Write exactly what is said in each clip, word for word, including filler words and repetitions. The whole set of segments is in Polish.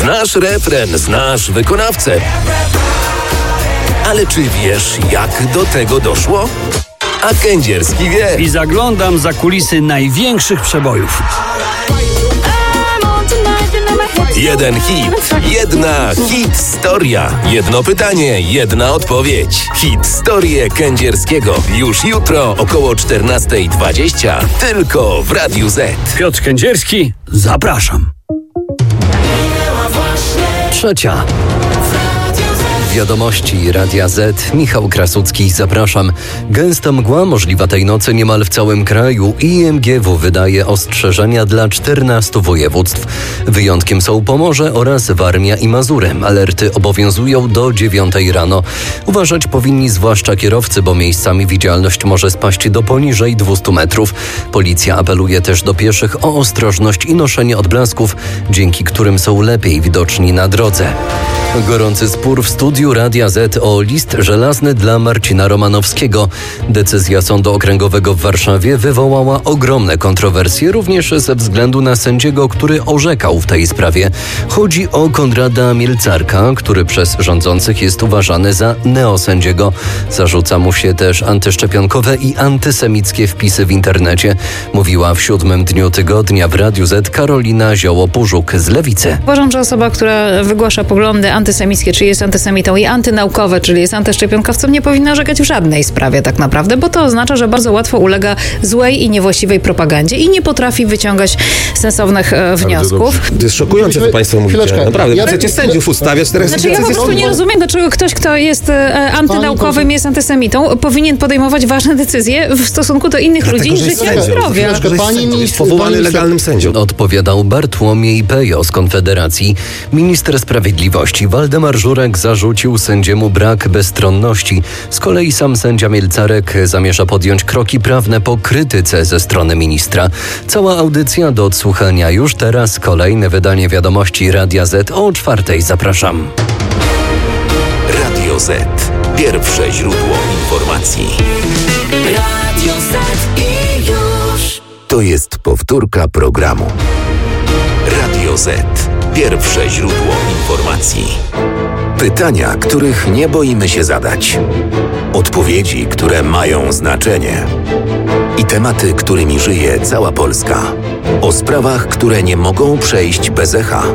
Znasz refren, znasz wykonawcę. Ale czy wiesz, jak do tego doszło? A Kędzierski wie. I zaglądam za kulisy największych przebojów. Jeden hit, jedna hit-storia. Jedno pytanie, jedna odpowiedź. Hit-storię Kędzierskiego. Już jutro około czternasta dwadzieścia. Tylko w Radiu Z. Piotr Kędzierski, zapraszam. Trzecia. Wiadomości Radia Z. Michał Krasucki, zapraszam. Gęsta mgła możliwa tej nocy niemal w całym kraju. I M G W wydaje ostrzeżenia dla czternastu województw. Wyjątkiem są Pomorze oraz Warmia i Mazury. Alerty obowiązują do dziewiątej rano. Uważać powinni zwłaszcza kierowcy, bo miejscami widzialność może spaść do poniżej dwieście metrów. Policja apeluje też do pieszych o ostrożność i noszenie odblasków, dzięki którym są lepiej widoczni na drodze. Gorący spór w studiu Radia Z o list żelazny dla Marcina Romanowskiego. Decyzja Sądu Okręgowego w Warszawie wywołała ogromne kontrowersje, również ze względu na sędziego, który orzekał w tej sprawie. Chodzi o Konrada Mielcarka, który przez rządzących jest uważany za neosędziego. Zarzuca mu się też antyszczepionkowe i antysemickie wpisy w internecie. Mówiła w siódmym dniu tygodnia w Radiu Z Karolina Zioło-Pużuk z Lewicy. Uważam, że osoba, która wygłasza poglądy antysemickie, czyli jest antysemitą, i antynaukowe, czyli jest antyszczepionkowcą, nie powinna orzekać w żadnej sprawie tak naprawdę, bo to oznacza, że bardzo łatwo ulega złej i niewłaściwej propagandzie i nie potrafi wyciągać sensownych e, wniosków. To jest szokujące, co państwo mówicie. Chwileczkę. Naprawdę, Ja- chcecie sędziów ustawiać teraz. Znaczy ja po prostu nie rozumiem, dlaczego ktoś, kto jest e, antynaukowym, jest antysemitą, powinien podejmować ważne decyzje w stosunku do innych Dlatego, ludzi że i jest życia i sędzią. zdrowia. Chwileczkę, Że jest pani sędzią, jest minister- powołany pani minister- legalnym sędzią. Odpowiadał Bartłomiej Pejo z Konfederacji. Minister Sprawiedliwości Waldemar Żurek zarzucił sędziemu brak bezstronności. Z kolei sam sędzia Mielcarek zamierza podjąć kroki prawne po krytyce ze strony ministra. Cała audycja do odsłuchania już teraz. Kolejne wydanie wiadomości Radia Z o czwartej. Zapraszam. Radio Z. Pierwsze źródło informacji. Radio Z i już. To jest powtórka programu. Radio Z. Pierwsze źródło informacji. Pytania, których nie boimy się zadać. Odpowiedzi, które mają znaczenie. I tematy, którymi żyje cała Polska. O sprawach, które nie mogą przejść bez echa.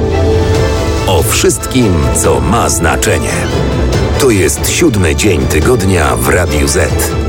O wszystkim, co ma znaczenie. To jest siódmy dzień tygodnia w Radiu Z.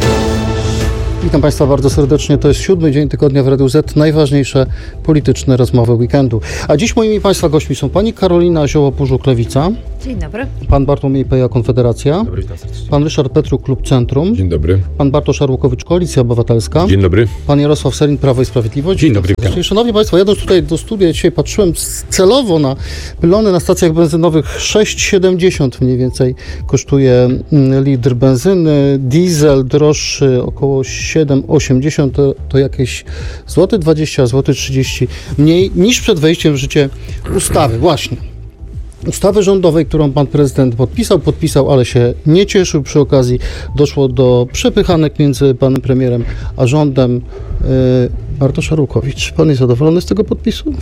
Witam Państwa bardzo serdecznie. To jest siódmy dzień tygodnia w Radiu Z. Najważniejsze polityczne rozmowy weekendu. A dziś moimi Państwa gośćmi są pani Karolina Zioło-Pużuk, Lewica. Dzień dobry. Pan Bartłomiej Pejo, Konfederacja. Dobry, witam serdecznie. Pan Ryszard Petruk, Klub Centrum. Dzień dobry. Pan Bartosz Arłukowicz, Koalicja Obywatelska. Dzień dobry. Pan Jarosław Sellin, Prawo i Sprawiedliwość. Dzień dobry. Czyli, szanowni Państwo, jadąc tutaj do studia, dzisiaj patrzyłem celowo na pylony na stacjach benzynowych. sześć siedemdziesiąt mniej więcej kosztuje litr benzyny. Diesel droższy około siedem osiemdziesiąt, to, to jakieś złoty dwadzieścia, złoty trzydzieści mniej niż przed wejściem w życie ustawy. Właśnie. Ustawy rządowej, którą pan prezydent podpisał, podpisał, ale się nie cieszył. Przy okazji doszło do przepychanek między panem premierem a rządem. Yy, Bartosz Arłukowicz, pan jest zadowolony z tego podpisu?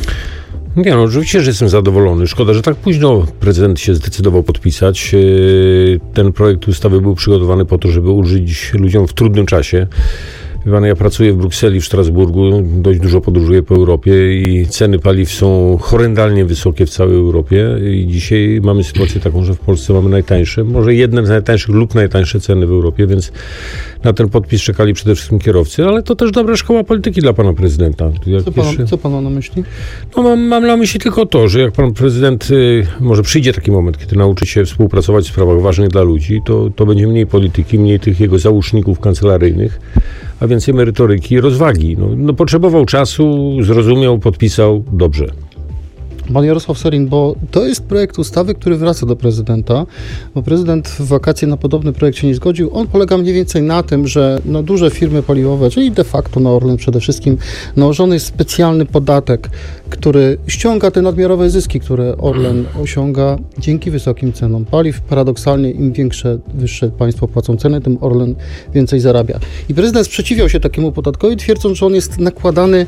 Nie, no oczywiście, że jestem zadowolony. Szkoda, że tak późno prezydent się zdecydował podpisać. Ten projekt ustawy był przygotowany po to, żeby ulżyć ludziom w trudnym czasie. Wie pan, ja pracuję w Brukseli, w Strasburgu, dość dużo podróżuję po Europie i ceny paliw są horrendalnie wysokie w całej Europie i dzisiaj mamy sytuację taką, że w Polsce mamy najtańsze, może jedne z najtańszych lub najtańsze ceny w Europie, więc na ten podpis czekali przede wszystkim kierowcy, ale to też dobra szkoła polityki dla pana prezydenta. Jak Co pan, jeszcze... co pan ma na myśli? No mam, mam na myśli tylko to, że jak pan prezydent, y, może przyjdzie taki moment, kiedy nauczy się współpracować w sprawach ważnych dla ludzi, to, to będzie mniej polityki, mniej tych jego załóżników kancelaryjnych, a więcej merytoryki i rozwagi. No, no potrzebował czasu, zrozumiał, podpisał, dobrze. Pan Jarosław Sellin, bo to jest projekt ustawy, który wraca do prezydenta, bo prezydent w wakacje na podobny projekt się nie zgodził. On polega mniej więcej na tym, że no, duże firmy paliwowe, czyli de facto na Orlen przede wszystkim, nałożony jest specjalny podatek, który ściąga te nadmiarowe zyski, które Orlen osiąga dzięki wysokim cenom paliw. Paradoksalnie im większe, wyższe państwo płacą ceny, tym Orlen więcej zarabia. I prezydent sprzeciwiał się takiemu podatkowi, twierdząc, że on jest nakładany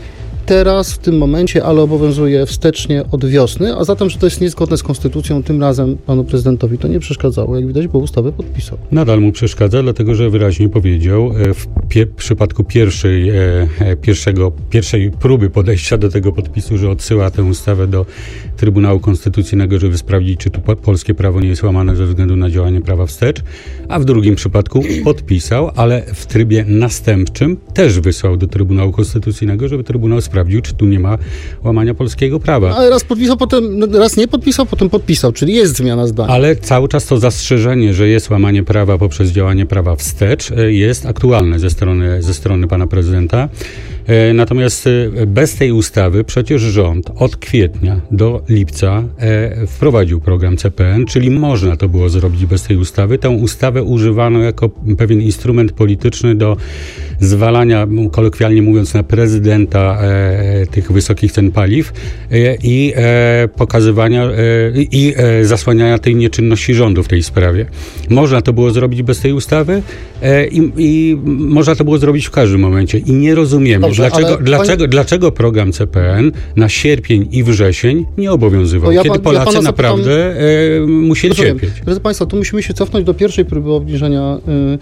teraz, w tym momencie, ale obowiązuje wstecznie od wiosny, a zatem, że to jest niezgodne z konstytucją, tym razem panu prezydentowi to nie przeszkadzało, jak widać, bo ustawę podpisał. Nadal mu przeszkadza, dlatego że wyraźnie powiedział w pie- przypadku pierwszej, e, pierwszego, pierwszej próby podejścia do tego podpisu, że odsyła tę ustawę do Trybunału Konstytucyjnego, żeby sprawdzić, czy tu po- polskie prawo nie jest łamane ze względu na działanie prawa wstecz, a w drugim przypadku podpisał, ale w trybie następczym też wysłał do Trybunału Konstytucyjnego, żeby Trybunał sprawdził, czy tu nie ma łamania polskiego prawa. Ale raz podpisał, potem, no, raz nie podpisał, potem podpisał, czyli jest zmiana zdania. Ale cały czas to zastrzeżenie, że jest łamanie prawa poprzez działanie prawa wstecz, jest aktualne ze strony, ze strony pana prezydenta. Natomiast bez tej ustawy przecież rząd od kwietnia do lipca wprowadził program C P N, czyli można to było zrobić bez tej ustawy. Tę ustawę używano jako pewien instrument polityczny do zwalania, kolokwialnie mówiąc, na prezydenta e, tych wysokich cen paliw e, i e, pokazywania e, i e, zasłaniania tej nieczynności rządu w tej sprawie. Można to było zrobić bez tej ustawy e, i, i można to było zrobić w każdym momencie. I nie rozumiemy, Dobrze, dlaczego, dlaczego, pani... dlaczego program C P N na sierpień i wrzesień nie obowiązywał, ja kiedy pan, Polacy ja naprawdę e, musieli Rozumiem. cierpieć. Proszę Państwa, tu musimy się cofnąć do pierwszej próby obniżenia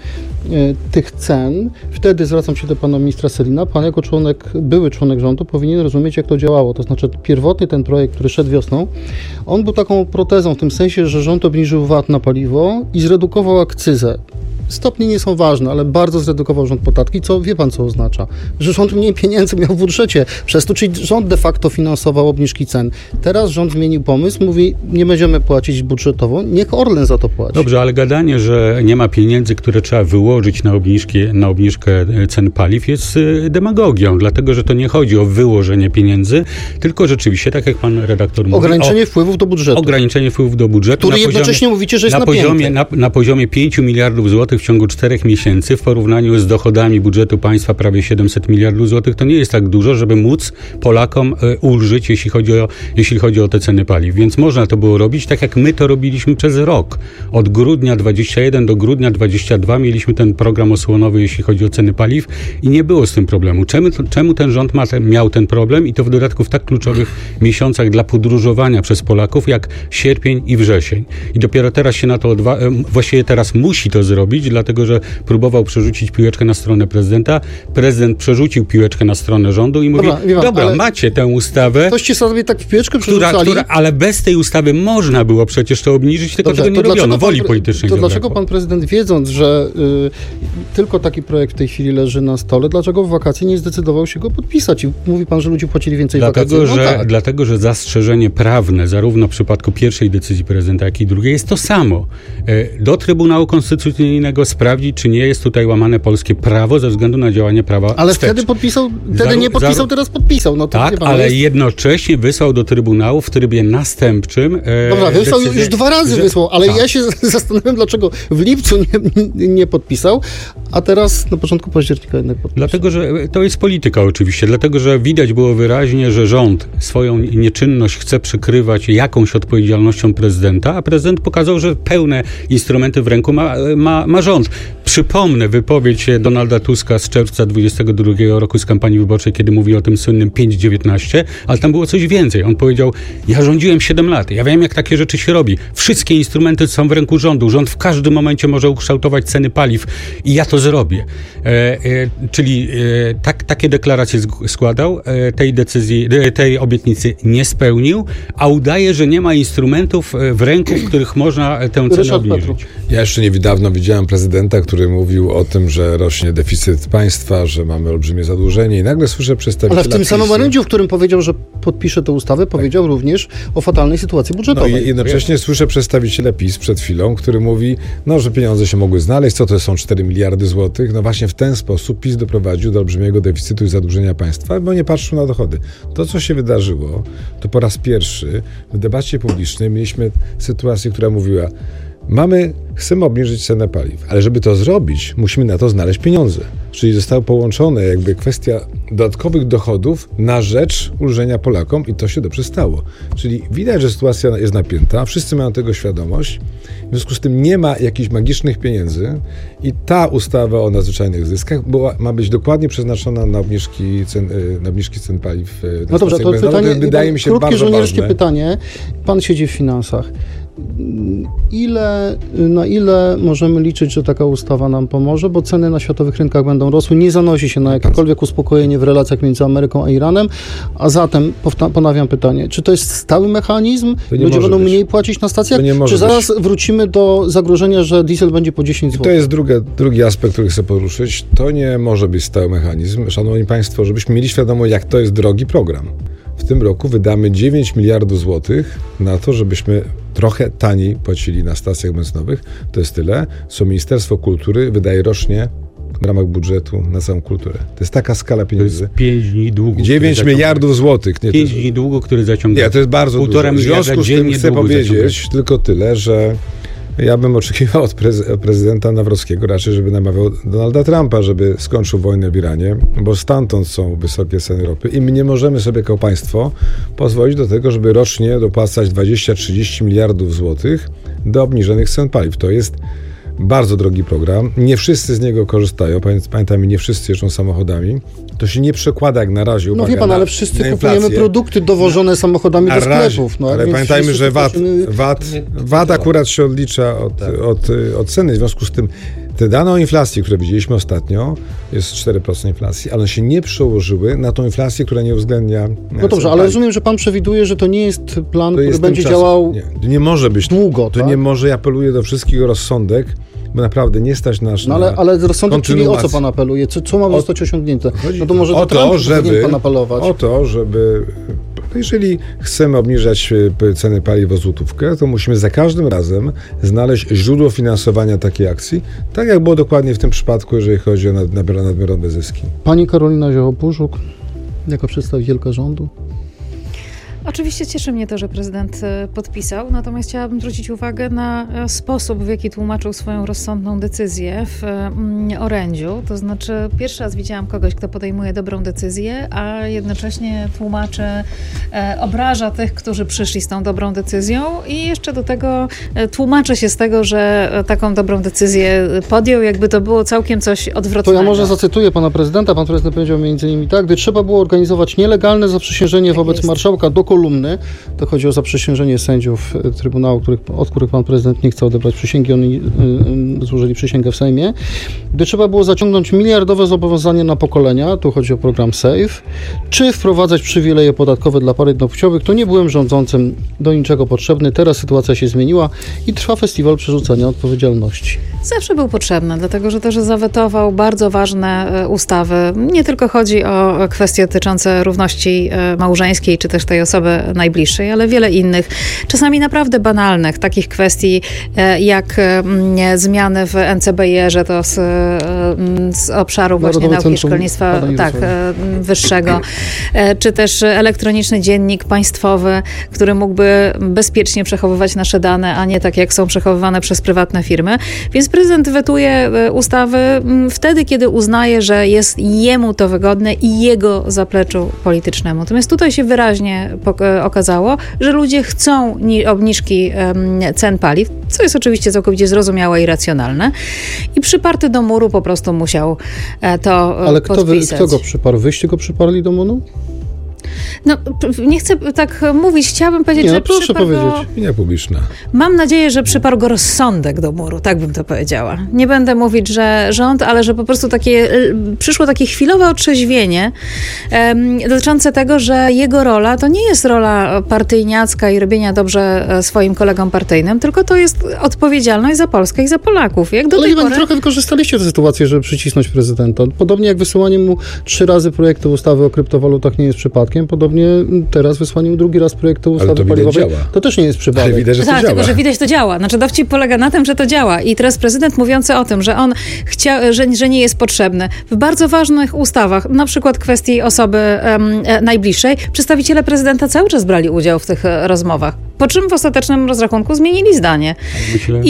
y, y, tych cen. Wtedy zwracam się do pana ministra Sellina. Pan jako członek, były członek rządu powinien rozumieć, jak to działało. To znaczy pierwotnie ten projekt, który szedł wiosną, on był taką protezą w tym sensie, że rząd obniżył V A T na paliwo i zredukował akcyzę. Stopnie nie są ważne, ale bardzo zredukował rząd podatki, co wie pan, co oznacza? Że rząd mniej pieniędzy miał w budżecie przez to, czyli rząd de facto finansował obniżki cen. Teraz rząd zmienił pomysł, mówi, nie będziemy płacić budżetowo, niech Orlen za to płaci. Dobrze, ale gadanie, że nie ma pieniędzy, które trzeba wyłożyć na, obniżki, na obniżkę cen paliw jest demagogią, dlatego, że to nie chodzi o wyłożenie pieniędzy, tylko rzeczywiście, tak jak pan redaktor mówi, ograniczenie wpływów do budżetu. Ograniczenie wpływów do budżetu. Który na jednocześnie poziomie, mówicie, że jest na napięty. poziomie, na, na poziomie pięciu miliardów złotych w ciągu czterech miesięcy w porównaniu z dochodami budżetu państwa prawie siedemset miliardów złotych, to nie jest tak dużo, żeby móc Polakom y, ulżyć, jeśli chodzi o, jeśli chodzi o te ceny paliw. Więc można to było robić tak, jak my to robiliśmy przez rok. Od grudnia dwudziestego pierwszego do grudnia dwudziestego drugiego mieliśmy ten program osłonowy, jeśli chodzi o ceny paliw i nie było z tym problemu. Czemu, czemu ten rząd ma ten, miał ten problem i to w dodatku w tak kluczowych miesiącach dla podróżowania przez Polaków, jak sierpień i wrzesień. I dopiero teraz się na to odwa- właściwie teraz musi to zrobić, dlatego że próbował przerzucić piłeczkę na stronę prezydenta. Prezydent przerzucił piłeczkę na stronę rządu i mówi, Dobra, pan, dobra, macie tę ustawę, Toście sobie tak w piłeczkę która, przerzucali. która, ale bez tej ustawy można było przecież to obniżyć, tylko Dobrze, tego nie to robiono, dlaczego woli pan, politycznej To zabrakło. dlaczego pan prezydent, wiedząc, że y, tylko taki projekt w tej chwili leży na stole, dlaczego w wakacje nie zdecydował się go podpisać? I mówi pan, że ludzie płacili więcej Dlatego, wakacji. No że, tak. dlatego, że zastrzeżenie prawne, zarówno w przypadku pierwszej decyzji prezydenta, jak i drugiej, jest to samo. Do Trybunału Konstytucyjnego sprawdzić, czy nie jest tutaj łamane polskie prawo ze względu na działanie prawa Ale wstecz. wtedy podpisał, wtedy Zaru- nie podpisał, zaru- teraz podpisał. No to, Tak, wie pan, ale jest... jednocześnie wysłał do Trybunału w trybie następczym. E, Dobra, wysłał decyzję, już dwa razy że- wysłał, ale tak. ja się zastanawiam, dlaczego w lipcu nie, nie podpisał, a teraz na początku października jednak podpisał. Dlatego, że to jest polityka oczywiście, dlatego, że widać było wyraźnie, że rząd swoją nieczynność chce przykrywać jakąś odpowiedzialnością prezydenta, a prezydent pokazał, że pełne instrumenty w ręku ma, ma, ma rząd. Przypomnę wypowiedź Donalda Tuska z czerwca dwudziestego drugiego roku z kampanii wyborczej, kiedy mówi o tym słynnym pięć dziewiętnaście, ale tam było coś więcej. On powiedział, ja rządziłem siedem lat, ja wiem, jak takie rzeczy się robi. Wszystkie instrumenty są w ręku rządu. Rząd w każdym momencie może ukształtować ceny paliw i ja to zrobię. E, e, czyli e, tak, takie deklaracje składał, e, tej decyzji, e, tej obietnicy nie spełnił, a udaje, że nie ma instrumentów w ręku, w których można tę cenę Ryszard obniżyć. Petru. Ja jeszcze niedawno widziałem prezydenta, który mówił o tym, że rośnie deficyt państwa, że mamy olbrzymie zadłużenie i nagle słyszę przedstawiciela Ale w tym samym PiSu. orędziu, w którym powiedział, że podpisze tę ustawę, powiedział również o fatalnej sytuacji No budżetowej. i jednocześnie słyszę przedstawiciela PiS przed chwilą, który mówi, no, że pieniądze się mogły znaleźć, co to są cztery miliardy złotych. No właśnie w ten sposób PiS doprowadził do olbrzymiego deficytu i zadłużenia państwa, bo nie patrzył na dochody. To, co się wydarzyło, to po raz pierwszy w debacie publicznej mieliśmy sytuację, która mówiła, Mamy, chcemy obniżyć cenę paliw, ale żeby to zrobić, musimy na to znaleźć pieniądze. Czyli zostały połączone jakby kwestia dodatkowych dochodów na rzecz ulżenia Polakom i to się dobrze stało. Czyli widać, że sytuacja jest napięta, wszyscy mają tego świadomość, w związku z tym nie ma jakichś magicznych pieniędzy i ta ustawa o nadzwyczajnych zyskach była, ma być dokładnie przeznaczona na obniżki cen, na obniżki cen paliw. No dobrze, to pytanie, wydaje mi się krótkie bardzo żołnierskie ważne. pytanie. Pan siedzi w finansach. Ile, na ile możemy liczyć, że taka ustawa nam pomoże, bo ceny na światowych rynkach będą rosły, nie zanosi się na jakiekolwiek uspokojenie w relacjach między Ameryką a Iranem, a zatem powta- ponawiam pytanie, czy to jest stały mechanizm, ludzie będą być. mniej płacić na stacjach, być. czy zaraz wrócimy do zagrożenia, że diesel będzie po dziesięć I złotych? to jest drugi, drugi aspekt, który chcę poruszyć. To nie może być stały mechanizm. Szanowni Państwo, żebyśmy mieli świadomość, jak to jest drogi program. W tym roku wydamy dziewięć miliardów złotych na to, żebyśmy trochę taniej płacili na stacjach benzynowych. To jest tyle, co Ministerstwo Kultury wydaje rocznie w ramach budżetu na całą kulturę. To jest taka skala To pieniędzy. jest pięć dni długu. dziewięć miliardów złotych. Nie, to pięć jest, dniu długu, który zaciąga. nie, to jest bardzo Półtora dużo. W miliarda związku z tym dziennie chcę długu powiedzieć zaciąga. tylko tyle, że ja bym oczekiwał od prez- prezydenta Nawrockiego raczej, żeby namawiał Donalda Trumpa, żeby skończył wojnę w Iranie, bo stamtąd są wysokie ceny ropy i my nie możemy sobie jako państwo pozwolić do tego, żeby rocznie dopłacać dwadzieścia trzydzieści miliardów złotych do obniżonych cen paliw. To jest bardzo drogi program. Nie wszyscy z niego korzystają. Pamiętajmy, nie wszyscy jeżdżą samochodami. To się nie przekłada jak na razie, uwaga, No wie pan, na, ale wszyscy na kupujemy inflację. produkty dowożone samochodami Na do razie, sklepów. No, ale więc pamiętajmy, wszyscy że V A T, płacimy- V A T, V A T akurat się odlicza od, od, od ceny. W związku z tym te dane o inflacji, które widzieliśmy ostatnio, jest cztery procent inflacji, ale one się nie przełożyły na tą inflację, która nie uwzględnia. No dobrze, ale rozumiem, że pan przewiduje, że to nie jest plan, to który jest będzie tymczasem. działał Nie, nie może być długo, To tak? nie może, ja apeluję do wszystkich o rozsądek, bo naprawdę nie stać nas No na ale, ale rozsądek, czyli o co kontynuację. pan apeluje? Co, co ma O- zostać osiągnięte? Chodzi No to może o do Trumpa to, żeby, powinien pan apelować. o to, żeby jeżeli chcemy obniżać e, ceny paliw o złotówkę, to musimy za każdym razem znaleźć źródło finansowania takiej akcji, tak jak było dokładnie w tym przypadku, jeżeli chodzi o nad, nadmiarowe zyski. Pani Karolina Zioło-Puszuk, jako przedstawicielka rządu. Oczywiście cieszy mnie to, że prezydent e, podpisał, natomiast chciałabym zwrócić uwagę na e, sposób, w jaki tłumaczył swoją rozsądną decyzję w mm, orędziu. To znaczy, pierwszy raz widziałam kogoś, kto podejmuje dobrą decyzję, a jednocześnie tłumaczy, e, obraża tych, którzy przyszli z tą dobrą decyzją i jeszcze do tego e, tłumaczy się z tego, że e, taką dobrą decyzję podjął, jakby to było całkiem coś To odwrotnego. ja może zacytuję pana prezydenta. Pan prezydent powiedział między innymi tak, gdy trzeba było organizować nielegalne zaprzysiężenie Tak wobec jest. marszałka do kolumny, to chodzi o zaprzysiężenie sędziów y, Trybunału, których, od których pan prezydent nie chce odebrać przysięgi, oni y, y, złożyli przysięgę w Sejmie, gdy trzeba było zaciągnąć miliardowe zobowiązanie na pokolenia, tu chodzi o program SAFE, czy wprowadzać przywileje podatkowe dla par jednopłciowych, to nie byłem rządzącym do niczego potrzebny. Teraz sytuacja się zmieniła i trwa festiwal przerzucania odpowiedzialności. Zawsze był potrzebny, dlatego że też zawetował bardzo ważne e, ustawy. Nie tylko chodzi o o kwestie dotyczące równości e, małżeńskiej, czy też tej osoby najbliższej, ale wiele innych, czasami naprawdę banalnych, takich kwestii e, jak e, m, zmiany w N C B I-erze, to z, e, m, z obszaru właśnie Narodowe nauki i Centrum szkolnictwa Badań i tak, Rozwoju. e, m, wyższego, e, czy też elektroniczny dziennik państwowy, który mógłby bezpiecznie przechowywać nasze dane, a nie tak jak są przechowywane przez prywatne firmy. Więc prezydent wetuje e, ustawy m, wtedy, kiedy uznaje, że jest jemu to wygodne i jego zapleczu politycznemu. Natomiast tutaj się wyraźnie pok- e, okazało, że ludzie chcą ni- obniżki em, cen paliw, co jest oczywiście całkowicie zrozumiałe i racjonalne. I przyparty do muru po prostu musiał e, to e, Ale kto, wy, podpisać. kto go przyparł? Wyście go przyparli do monu? No, p- nie chcę tak mówić, chciałabym powiedzieć, Nie, no że proszę przyparł go... powiedzieć. Opinia publiczna. Mam nadzieję, że przyparł go rozsądek do muru, tak bym to powiedziała. Nie będę mówić, że rząd, ale że po prostu takie, y, przyszło takie chwilowe otrzeźwienie em, dotyczące tego, że jego rola to nie jest rola partyjniacka i robienia dobrze e, swoim kolegom partyjnym, tylko to jest odpowiedzialność za Polskę i za Polaków. Jak do Ale tej chyba pory... trochę wykorzystaliście tę sytuację, żeby przycisnąć prezydenta. Podobnie jak wysyłanie mu trzy razy projektu ustawy o kryptowalutach nie jest przypadkiem, podobnie teraz wysłanie mu drugi raz projektu ustawy to widać paliwowej działa. to też nie jest przypadek. Ale widać, że to Tak, działa. tylko że widać to działa. Znaczy dowcip polega na tym, że to działa. I teraz prezydent mówiący o tym, że on chciał, że, że nie jest potrzebny. W bardzo ważnych ustawach, na przykład kwestii osoby em, e, najbliższej, przedstawiciele prezydenta cały czas brali udział w tych e, rozmowach. Po czym w ostatecznym rozrachunku zmienili zdanie. Myślę, I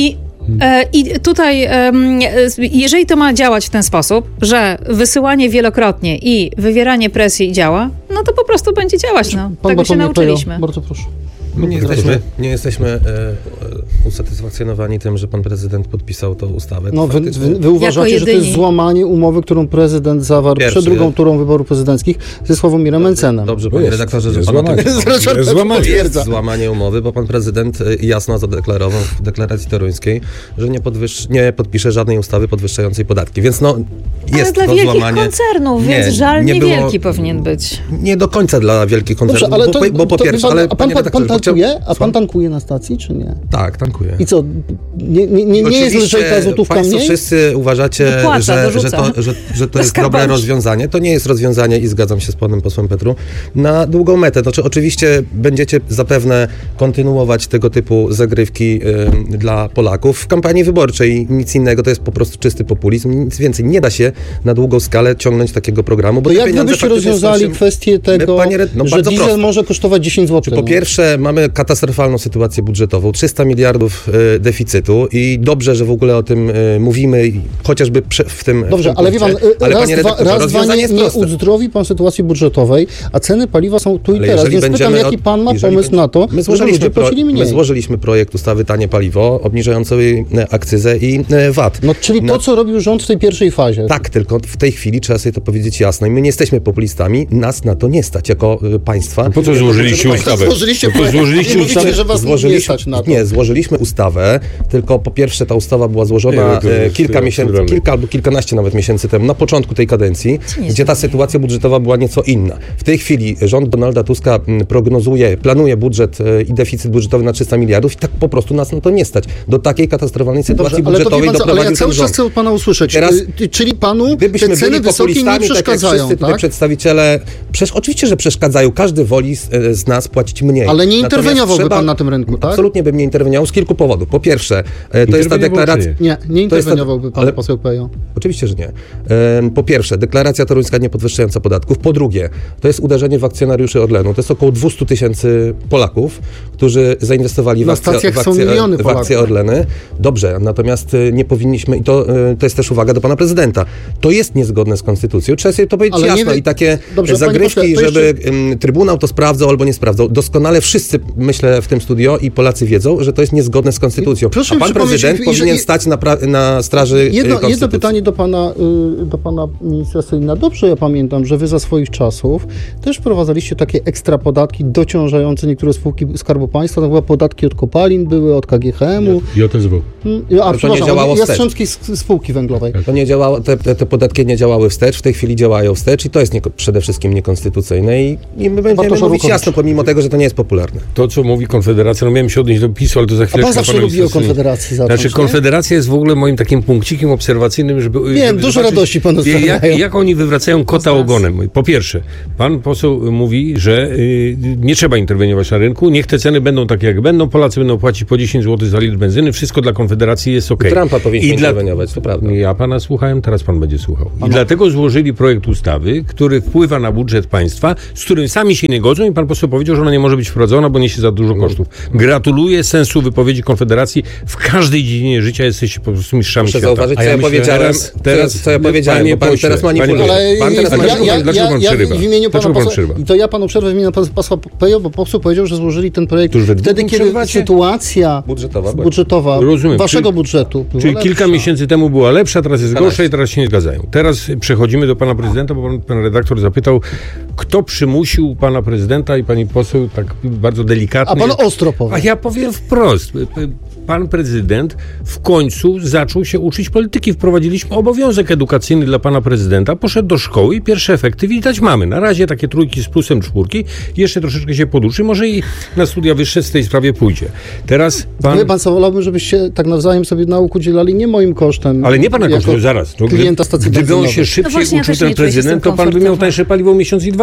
E, I tutaj, em, jeżeli to ma działać w ten sposób, że wysyłanie wielokrotnie i wywieranie presji działa, no to po prostu będzie działać. No. Pan Tego się Bartłomiej nauczyliśmy. Pejo, bardzo proszę. My nie jesteśmy, nie jesteśmy e, usatysfakcjonowani tym, że pan prezydent podpisał tą ustawę. No, wy, Faktycznie- wy, wy uważacie, że to jest jedyni. złamanie umowy, którą prezydent zawarł Pierwszy. przed drugą turą wyborów prezydenckich ze Sławomirem Mencenem. Dobrze, To panie jest- redaktorze, że jest pan o tym złamanie. mówi. Jest złamanie. To jest złamanie umowy, bo pan prezydent y, jasno zadeklarował w deklaracji toruńskiej, że nie, podwyż, nie podpisze żadnej ustawy podwyższającej podatki. Więc no, jest Ale dla to wielkich złamanie. koncernów, Nie, więc żal nie było- niewielki powinien być. Nie do końca dla wielkich koncernów, Dobrze, ale bo, to, po- bo po to, pierwsze, pan, ale a pan, panie pan, pan redaktorze, bo tankuje? chciał- A pan tankuje na stacji, czy nie? Tak, tankuję. I co, nie, nie, nie, nie jest Oczywiście lżejka złotówka Państwo mniej? wszyscy uważacie, Dopłaca, że, że, dorzuca. to, że, że to Bez jest dobre skarbanki. rozwiązanie. To nie jest rozwiązanie i zgadzam się z panem posłem Petru na długą metę. Znaczy, oczywiście będziecie zapewne kontynuować tego typu zagrywki y, dla Polaków w kampanii wyborczej. Nic innego, to jest po prostu czysty populizm. Nic więcej. Nie da się na długą skalę ciągnąć takiego programu, bo To te jak pieniądze gdybyście faktycznie rozwiązali są się- kwestię tego, Panie Red- no że bardzo diesel prosto. może kosztować dziesięć złotych? Po pierwsze, mamy katastrofalną sytuację budżetową, trzysta miliardów y, deficytu i dobrze, że w ogóle o tym y, mówimy, i chociażby prze, w tym Dobrze, w tym ale wie pan, punkcie. y, raz, panie dwa, redaktorze, raz, dwa rozwiązanie nie, jest nie proste. uzdrowi pan sytuacji budżetowej, a ceny paliwa są tu i Ale teraz, jeżeli więc pytam, będziemy jaki od- pan ma jeżeli pomysł będzie- na to, my żeby złożyliśmy, ludzie pro, płacili my mniej? złożyliśmy projekt ustawy Tanie Paliwo, obniżającej e, akcyzę i e, V A T. No, czyli No, to, co robił rząd w tej pierwszej fazie. Tak, tylko w tej chwili trzeba sobie to powiedzieć jasno i my nie jesteśmy populistami, nas na to nie stać jako y, państwa. Po co złożyliście Jako- ustawę? Złożyliście No to projekt. złożyliście Nie mówicie, ustawę. że was nie Złożyliśmy, stać na to. nie, złożyliśmy ustawę, tylko po pierwsze ta ustawa była złożona Nie, no to e, jest kilka miesięcy, absurdalne. kilka albo kilkanaście nawet miesięcy temu, na początku tej kadencji, gdzie ta sytuacja budżetowa była nieco inna. W tej chwili rząd Donalda Tuska m, prognozuje, planuje budżet e, i deficyt budżetowy na trzysta miliardów i tak po prostu nas na to nie stać. Do takiej katastrofalnej sytuacji Dobrze, ale to wie budżetowej pan co, ale doprowadził ja cały ten czas rząd. chcę od pana usłyszeć, Teraz, y, czyli panu Gdybyśmy te ceny byli wysokie nie populistami, tak jak przeszkadzają, wszyscy tutaj tak? przedstawiciele, przecież oczywiście, że przeszkadzają. Każdy woli z, z nas płacić mniej. Ale nie Natomiast interweniowałby trzeba- pan na tym rynku, tak? Absolutnie bym nie interweniował z kilku powodów. Po pierwsze, e, to jest ta Interweniował, deklaracja... czy Nie, nie To jest ta- interweniowałby pan ale- poseł Pejo. Oczywiście, że nie. Em, Po pierwsze, deklaracja toruńska nie podwyższająca podatków. Po drugie, to jest uderzenie w akcjonariuszy Orlenu. To jest około dwieście tysięcy Polaków, którzy zainwestowali w Na akcje, stacjach w są akcje, miliony w akcje Polaków. Orleny. Dobrze, natomiast y, nie powinniśmy, i to, y, to jest też uwaga do pana prezydenta, to jest niezgodne z konstytucją. Trzeba sobie to powiedzieć Ale nie jasno wie- i takie Dobrze, panie zagrywki, pośle, to żeby jeszcze- ym, Trybunał to sprawdzał albo nie sprawdzał. Doskonale wszyscy, myślę, w tym studio i Polacy wiedzą, że to jest niezgodne z konstytucją. Proszę A mi pan przypomnieć, prezydent i- i- powinien i- stać na, pra- na straży y, Jedno, konstytucji. jedno pytanie do pana, y, do pana ministra Sellina. Dobrze ja pamiętam, że wy za swoich czasów też wprowadzaliście takie ekstra podatki dociążające niektóre spółki Skarbu Państwa. To chyba podatki od kopalin były, od K G H M-u. J S W. Mm, A, nie przepraszam, działało od wstecz. Jastrzębskiej s- Spółki Węglowej. To nie działało, te, te, te podatki nie działały wstecz, w tej chwili działają wstecz i to jest nie, przede wszystkim niekonstytucyjne i, i my będziemy Bartosz mówić Arłukowicz. jasno, pomimo tego, że to nie jest popularne. To, co mówi Konfederacja, no miałem się odnieść do PiSu, ale to za A chwilę. pan zawsze lubi o Konfederacji zacząć, Znaczy, nie? Konfederacja jest w ogóle moim takim punkcikiem obserwacyjnym, żeby... Wiem, żeby dużo zobaczyć, radości panu jak, sprawiają. jak oni wywracają kota ogonem. Po pierwsze, pan poseł mówi, że y, nie trzeba interweniować na rynku, niech te ceny będą takie, jak będą, Polacy będą płacić po dziesięć złotych za litr benzyny, wszystko dla Konfederacji jest okej. Trumpa powinien I dla- interweniować, to prawda. Ja pana słuchałem, teraz pan będzie słuchał. I dlatego złożyli projekt ustawy, który wpływa na budżet państwa, z którym sami się nie godzą i pan poseł powiedział, że ona nie może być wprowadzona, bo niesie za dużo kosztów. Gratuluję sensu wypowiedzi Konfederacji. W każdej dziedzinie życia jesteście po prostu mistrzami Proszę świata. zauważyć, A co ja, myślę, powiedziałem, teraz, teraz, co, co ja powiedziałem, panie bo pan pośle, teraz manipuluje. panie Ale Pan teraz ja, dlaczego ja, pan- dlaczego ja, pan ja przerywa? w imieniu pana Dlaczego pan posła, przerywa? i to ja panu przerwę w imieniu pana posła Pejo, bo poseł powiedział, że złożyli ten projekt Któż we dwóch wtedy, mi kiedy przerywacie? sytuacja Budżetowa była. budżetowa Rozumiem. waszego Czyli- budżetu była Czyli lepsza. kilka miesięcy temu była lepsza, teraz jest Teraz. gorsza i teraz się nie zgadzają. Teraz przechodzimy do pana prezydenta, bo pan, pan redaktor zapytał, kto przymusił pana prezydenta i pani poseł tak bardzo delikatnie... A pan ostro powie. A ja powiem wprost. Pan prezydent w końcu zaczął się uczyć polityki. Wprowadziliśmy obowiązek edukacyjny dla pana prezydenta. Poszedł do szkoły i pierwsze efekty widać mamy. Na razie takie trójki z plusem czwórki. Jeszcze troszeczkę się poduczy. Może i na studia wyższe w tej sprawie pójdzie. Teraz pan... Wie pan co, wolałbym, żebyście tak nawzajem sobie nauk udzielali, nie moim kosztem. Ale nie pana jako kosztem, zaraz. No, klienta stacji gdyby on benzynowej. się No szybciej właśnie, ja uczył też nie ten czuję się z tym prezydent, to pan by miał komfortowo. tańsze paliwo miesiąc i dwa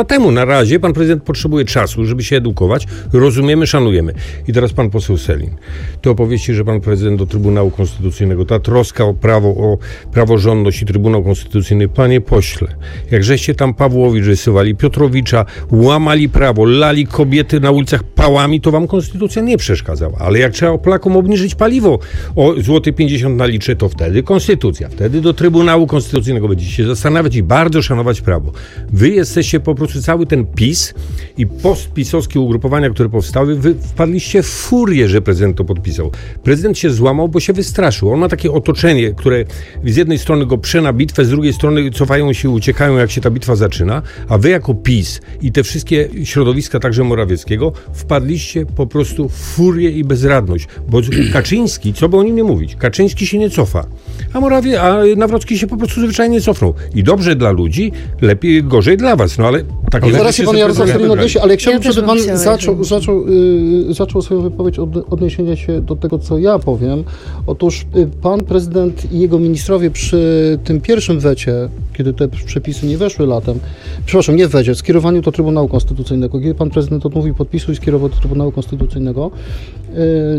temu. Na razie pan prezydent potrzebuje czasu, żeby się edukować. Rozumiemy, szanujemy. I teraz pan poseł Sellin. Te opowieści, że pan prezydent do Trybunału Konstytucyjnego, ta troska o prawo, o praworządność i Trybunał Konstytucyjny, panie pośle, jak żeście tam Pawłowicz rysowali, Piotrowicza, łamali prawo, lali kobiety na ulicach pałami, to wam konstytucja nie przeszkadzała. Ale jak trzeba Polakom obniżyć paliwo o złoty pięćdziesiąt na litrze, to wtedy konstytucja. Wtedy do Trybunału Konstytucyjnego będziecie się zastanawiać i bardzo szanować prawo. Wy jesteście po prostu cały ten PiS i postpisowskie ugrupowania, które powstały, wy wpadliście w furię, że prezydent to podpisał. Prezydent się złamał, bo się wystraszył. On ma takie otoczenie, które z jednej strony go prze na bitwę, z drugiej strony cofają się, uciekają, jak się ta bitwa zaczyna, a wy jako PiS i te wszystkie środowiska, także Morawieckiego, wpadliście po prostu w furię i bezradność. Bo Kaczyński, co by o nim nie mówić, Kaczyński się nie cofa, a Morawie, a Nawrocki się po prostu zwyczajnie cofnął. I dobrze dla ludzi, lepiej, gorzej dla was. No ale tak ale zaraz się pan Jarosław Sellin odniesie, ale chciałbym, ja żeby pan chciała, zaczął, zaczął, yy, zaczął swoją wypowiedź od odniesienia się do tego, co ja powiem. Otóż yy, pan prezydent i jego ministrowie przy tym pierwszym wecie, kiedy te przepisy nie weszły latem, przepraszam, nie w wecie, skierowaniu do Trybunału Konstytucyjnego, kiedy pan prezydent odmówił podpisu i skierował do Trybunału Konstytucyjnego, yy,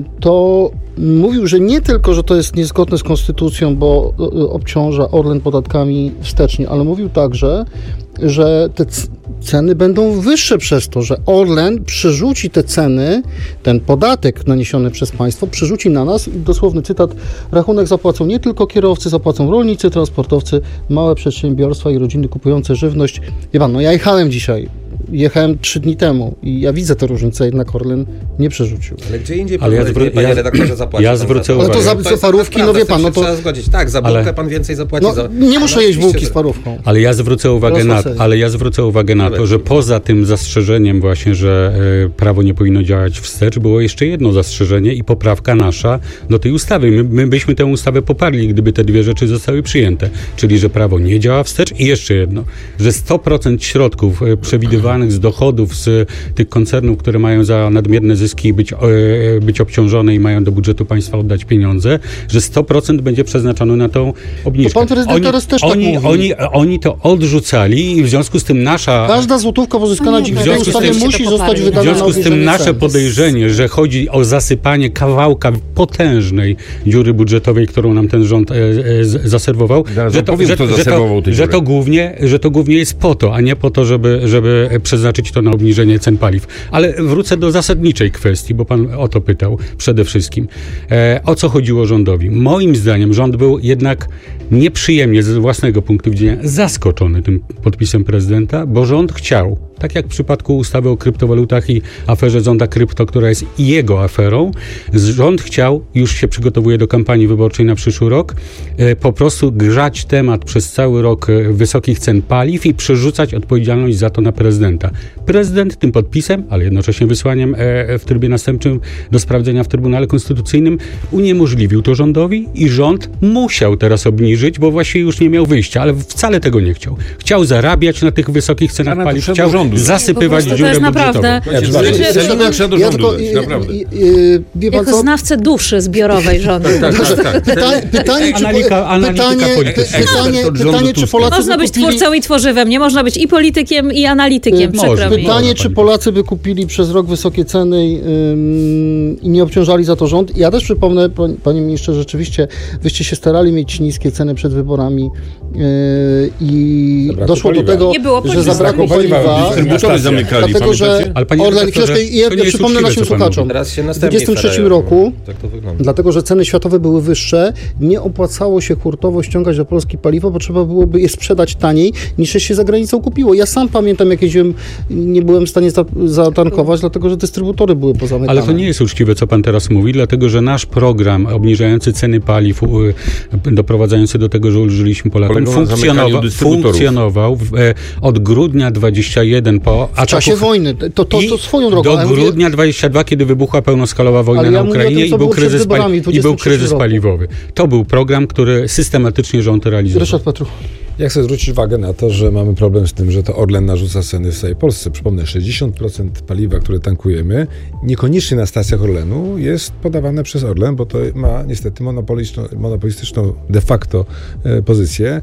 to mówił, że nie tylko, że to jest niezgodne z konstytucją, bo yy, obciąża Orlen podatkami wstecznie, ale mówił także, że te ceny będą wyższe przez to, że Orlen przerzuci te ceny, ten podatek naniesiony przez państwo, przerzuci na nas, dosłowny cytat, rachunek zapłacą nie tylko kierowcy, zapłacą rolnicy, transportowcy, małe przedsiębiorstwa i rodziny kupujące żywność. Wie pan, no ja jechałem dzisiaj, jechałem trzy dni temu i ja widzę tę różnicę, jednak Orlen nie przerzucił. Ale gdzie indziej, ale ja zwró- panie ja, redaktorze, zapłaci ja zwrócę za to. uwagę. Ale to za, za parówki, no wie pan, no to... Trzeba zgodzić. Tak, za bułkę ale... pan więcej zapłaci. No, za... nie muszę jeść bułki że... z parówką. Ale ja zwrócę uwagę na to, ale ja zwrócę uwagę na to, że poza tym zastrzeżeniem właśnie, że y, prawo nie powinno działać wstecz, było jeszcze jedno zastrzeżenie i poprawka nasza do tej ustawy. My, my byśmy tę ustawę poparli, gdyby te dwie rzeczy zostały przyjęte. Czyli, że prawo nie działa wstecz i jeszcze jedno, że sto procent środków y, przewidywanych z dochodów z tych koncernów, które mają za nadmierne zyski być, y, być obciążone i mają do budżetu państwa oddać pieniądze, że sto procent będzie przeznaczone na tą obniżkę. To pan prezydent oni, teraz też oni, tak oni, oni to odrzucali i w związku z tym nasza... Każda złotówka pozyskana dzięki tej ustawie musi zostać W wydana na związku z tym obniżenie nasze cen. podejrzenie, że chodzi o zasypanie kawałka potężnej dziury budżetowej, którą nam ten rząd e, e, zaserwował, Zaraz że to, opowiem, że, kto że, zaserwował to, tę że, dziurę. to głównie, że to głównie jest po to, a nie po to, żeby, żeby przeznaczyć to na obniżenie cen paliw. Ale wrócę do zasadniczej kwestii, bo pan o to pytał przede wszystkim. E, o co chodziło rządowi? Moim zdaniem rząd był jednak nieprzyjemnie ze własnego punktu widzenia zaskoczony tym podpisem prezydenta, bo rząd chciał, tak jak w przypadku ustawy o kryptowalutach i aferze Zonda Krypto, która jest jego aferą, rząd chciał, już się przygotowuje do kampanii wyborczej na przyszły rok, e, po prostu grzać temat przez cały rok e, wysokich cen paliw i przerzucać odpowiedzialność za to na prezydenta. Prezydent tym podpisem, ale jednocześnie wysłaniem e, w trybie następczym do sprawdzenia w Trybunale Konstytucyjnym uniemożliwił to rządowi i rząd musiał teraz obniżyć, bo właściwie już nie miał wyjścia, ale wcale tego nie chciał. Chciał zarabiać na tych wysokich cenach paliw, chciał rządu. zasypywać Po prostu to dziurę jest budżetową. naprawdę- Ja, trzeba do Ja rządu tylko, dać, i- naprawdę. i- i- wie pan Jako co? znawcę duszy zbiorowej rządu. Tak, tak, tak. Pytanie, pytanie, czy, Analika- analityka pytanie, polityczna. pytanie, Ekspert od rządu pytanie, czy Tuska. Polacy Można by być kupili... twórcą i tworzywem, nie można być i politykiem, i analitykiem, Y, przykro może. mi. Pytanie, Może, czy pani Polacy by kupili przez rok wysokie ceny ym, i nie obciążali za to rząd? Ja też przypomnę, pan- panie ministrze, rzeczywiście wyście się starali mieć niskie ceny przed wyborami yy, i Zabrakło doszło paliwa. do tego, Nie było że paliwa. zabrakło Zabrakło paliwa, paliwa. dystrybutory zamykali, Dlatego, że pamiętacie? Ale panie Orlen, redaktorze, chwileczkę, ja, to nie ja jest przypomnę uczciwe, naszym co pan słuchaczom. mówi. Teraz się W następnie dwudziestym trzecim starają. roku, Tak to wygląda. dlatego że ceny światowe były wyższe, nie opłacało się hurtowo ściągać do Polski paliwo, bo trzeba byłoby je sprzedać taniej, niż się za granicą kupiło. Ja sam pamiętam, jak jeździłem, nie byłem w stanie za- zatankować, dlatego że dystrybutory były pozamykane. Ale to nie jest uczciwe, co pan teraz mówi, dlatego że nasz program obniżający ceny paliw, u, doprowadzający do tego, że ulżyliśmy Polakom, Polegał na zamykaniu funkcjonował, dystrybutorów. funkcjonował w, e, od grudnia dwudziestego pierwszego po W czasie ataku wojny. To, to, I to swoją drogą. do ale mówię- grudnia dwudziestego drugiego, kiedy wybuchła pełnoskalowa wojna Ale ja na mówię o Ukrainie tym, co i, był było przed kryzys, wyborami w pali- i był dwudziestym trzecim kryzys roku. paliwowy. To był program, który systematycznie rząd realizował. Ryszard Petru. Ja chcę zwrócić uwagę na to, że mamy problem z tym, że to Orlen narzuca ceny w całej Polsce. Przypomnę, sześćdziesiąt procent paliwa, które tankujemy, niekoniecznie na stacjach Orlenu jest podawane przez Orlen, bo to ma niestety monopolistyczną, monopolistyczną de facto e, pozycję.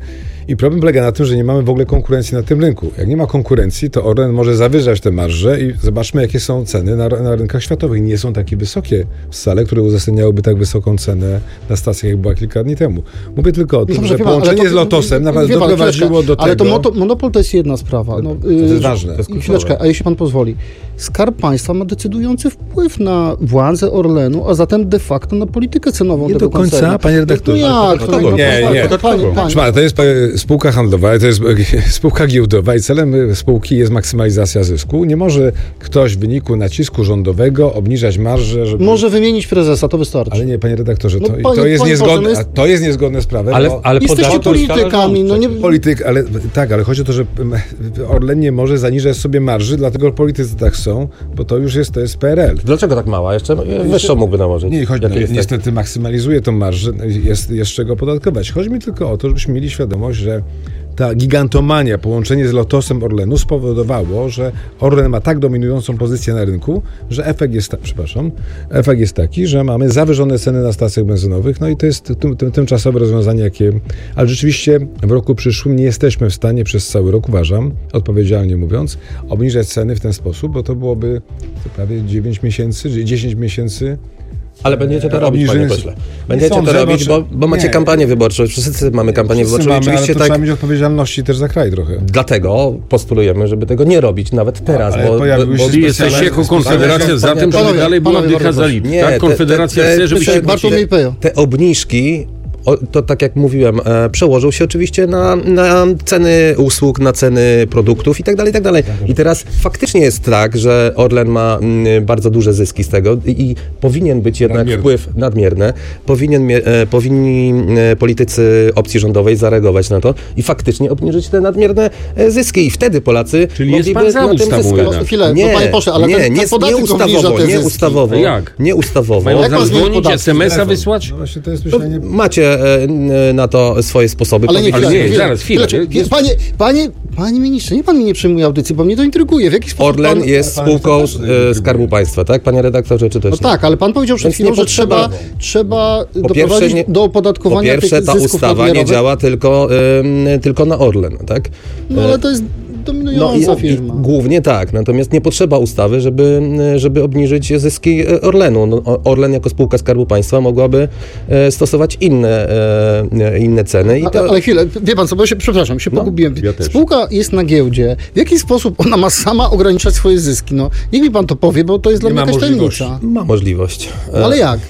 I problem polega na tym, że nie mamy w ogóle konkurencji na tym rynku. Jak nie ma konkurencji, to Orlen może zawyżać te marże i zobaczmy, jakie są ceny na, na rynkach światowych. Nie są takie wysokie wcale, które uzasadniałyby tak wysoką cenę na stacjach, jak była kilka dni temu. Mówię tylko o tym, Dobrze, że połączenie to, z Lotosem naprawdę doprowadziło do tego... Ale to moto, monopol to jest jedna sprawa. No, to jest ważne. Chwileczkę, a jeśli pan pozwoli. Skarb Państwa ma decydujący wpływ na władzę Orlenu, a zatem de facto na politykę cenową nie tego do końca, koncernu. panie redaktorze. No jak? To, no, nie, nie. To, panie, panie. to jest spółka handlowa, to jest spółka giełdowa i celem spółki jest maksymalizacja zysku. Nie może ktoś w wyniku nacisku rządowego obniżać marżę, żeby... Może wymienić prezesa, to wystarczy. Ale nie, panie redaktorze, to, no, panie, to, jest, niezgodne, jest... to jest niezgodne z prawem. Ale, bo... ale jesteście politykami. No nie... Polityk, ale tak, ale chodzi o to, że Orlen nie może zaniżać sobie marży, dlatego politycy tak są, bo to już jest, to jest P R L. Dlaczego tak mała? Jeszcze wyższą mógłby nałożyć. Nie, chodzi, no, niestety tak? maksymalizuje tą marżę, jest, jest czego opodatkować. Chodzi mi tylko o to, żebyśmy mieli świadomość, że ta gigantomania, połączenie z Lotosem Orlenu spowodowało, że Orlen ma tak dominującą pozycję na rynku, że efekt jest, ta, przepraszam, efekt jest taki, że mamy zawyżone ceny na stacjach benzynowych, no i to jest tym, tym, tymczasowe rozwiązanie, jakie... Ale rzeczywiście w roku przyszłym nie jesteśmy w stanie przez cały rok, uważam, odpowiedzialnie mówiąc, obniżać ceny w ten sposób, bo to byłoby to prawie dziewięć miesięcy, dziesięć miesięcy. Ale będziecie to robić, panie pośle. Będziecie sądzę, to robić, bo, bo macie nie. kampanię wyborczą. Wszyscy mamy kampanię Wszyscy wyborczą. Mamy, oczywiście ale to tak... trzeba mieć odpowiedzialności też za kraj trochę. Dlatego postulujemy, żeby tego nie robić nawet teraz. Ale bo, bo, bo jesteście jako Konfederacja za tym, żeby dalej była oddycha litrz. Tak? Konfederacja chce, żeby się... Te, te obniżki... O, to tak jak mówiłem, e, przełożył się oczywiście na, na ceny usług, na ceny produktów i tak dalej, i tak dalej. I teraz faktycznie jest tak, że Orlen ma m, bardzo duże zyski z tego i, i powinien być jednak nadmierne. wpływ nadmierny. Powinien, e, powinni e, politycy opcji rządowej zareagować na to i faktycznie obniżyć te nadmierne e, zyski. I wtedy Polacy Czyli mogliby jest pan na tym zyskać. No, chwilę, nie, panie pośle, ale nie, ten, nie, ten podatek nie ustawowo, nie ustawowo. Jak? Nie ustawowo. Mają zadzwonić, es em es a wysłać? No właśnie to jest myślenie... Macie na to swoje sposoby. Ale nie, Ale chwilę, nie, chwilę, zaraz, chwilę. chwilę. Jest... Panie, panie, panie ministrze, nie pan mi nie przyjmuje audycji, bo mnie to intryguje. W jaki sposób Orlen pan... jest spółką e, Skarbu Państwa, tak, panie redaktorze, czy też No nie? tak, ale pan powiedział przed Więc chwilą, że trzeba, trzeba po doprowadzić pierwsze, nie, do opodatkowania po pierwsze, tych ta zysków ustawa nie nadmiarowych. działa tylko, y, tylko na Orlen, tak? No ale to jest dominująca no, i, firma. I głównie tak, natomiast nie potrzeba ustawy, żeby, żeby obniżyć zyski Orlenu. No, Orlen jako spółka Skarbu Państwa mogłaby e, stosować inne, e, inne ceny. I A, to... Ale chwilę, wie pan co, bo się, przepraszam, się No, pogubiłem. ja też. Spółka jest na giełdzie. W jaki sposób ona ma sama ograniczać swoje zyski? No, niech mi pan to powie, bo to jest Nie dla mnie ma jakaś możliwości. tajemnica. Ma możliwość. E, Ale jak?